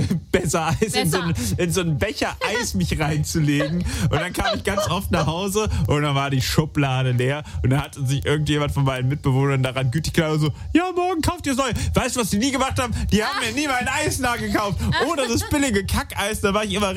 B: in so einen Becher Eis mich reinzulegen und dann kam ich ganz oft nach Hause und dann war die Schublade leer und dann hatte sich irgendjemand von meinen Mitbewohnern daran gütig gedacht und so, ja, morgen kauft ihr es neu. Weißt du, was die nie gemacht haben? Die haben mir nie mein Eis nachgekauft. Oder das billige Kackeis, da war ich immer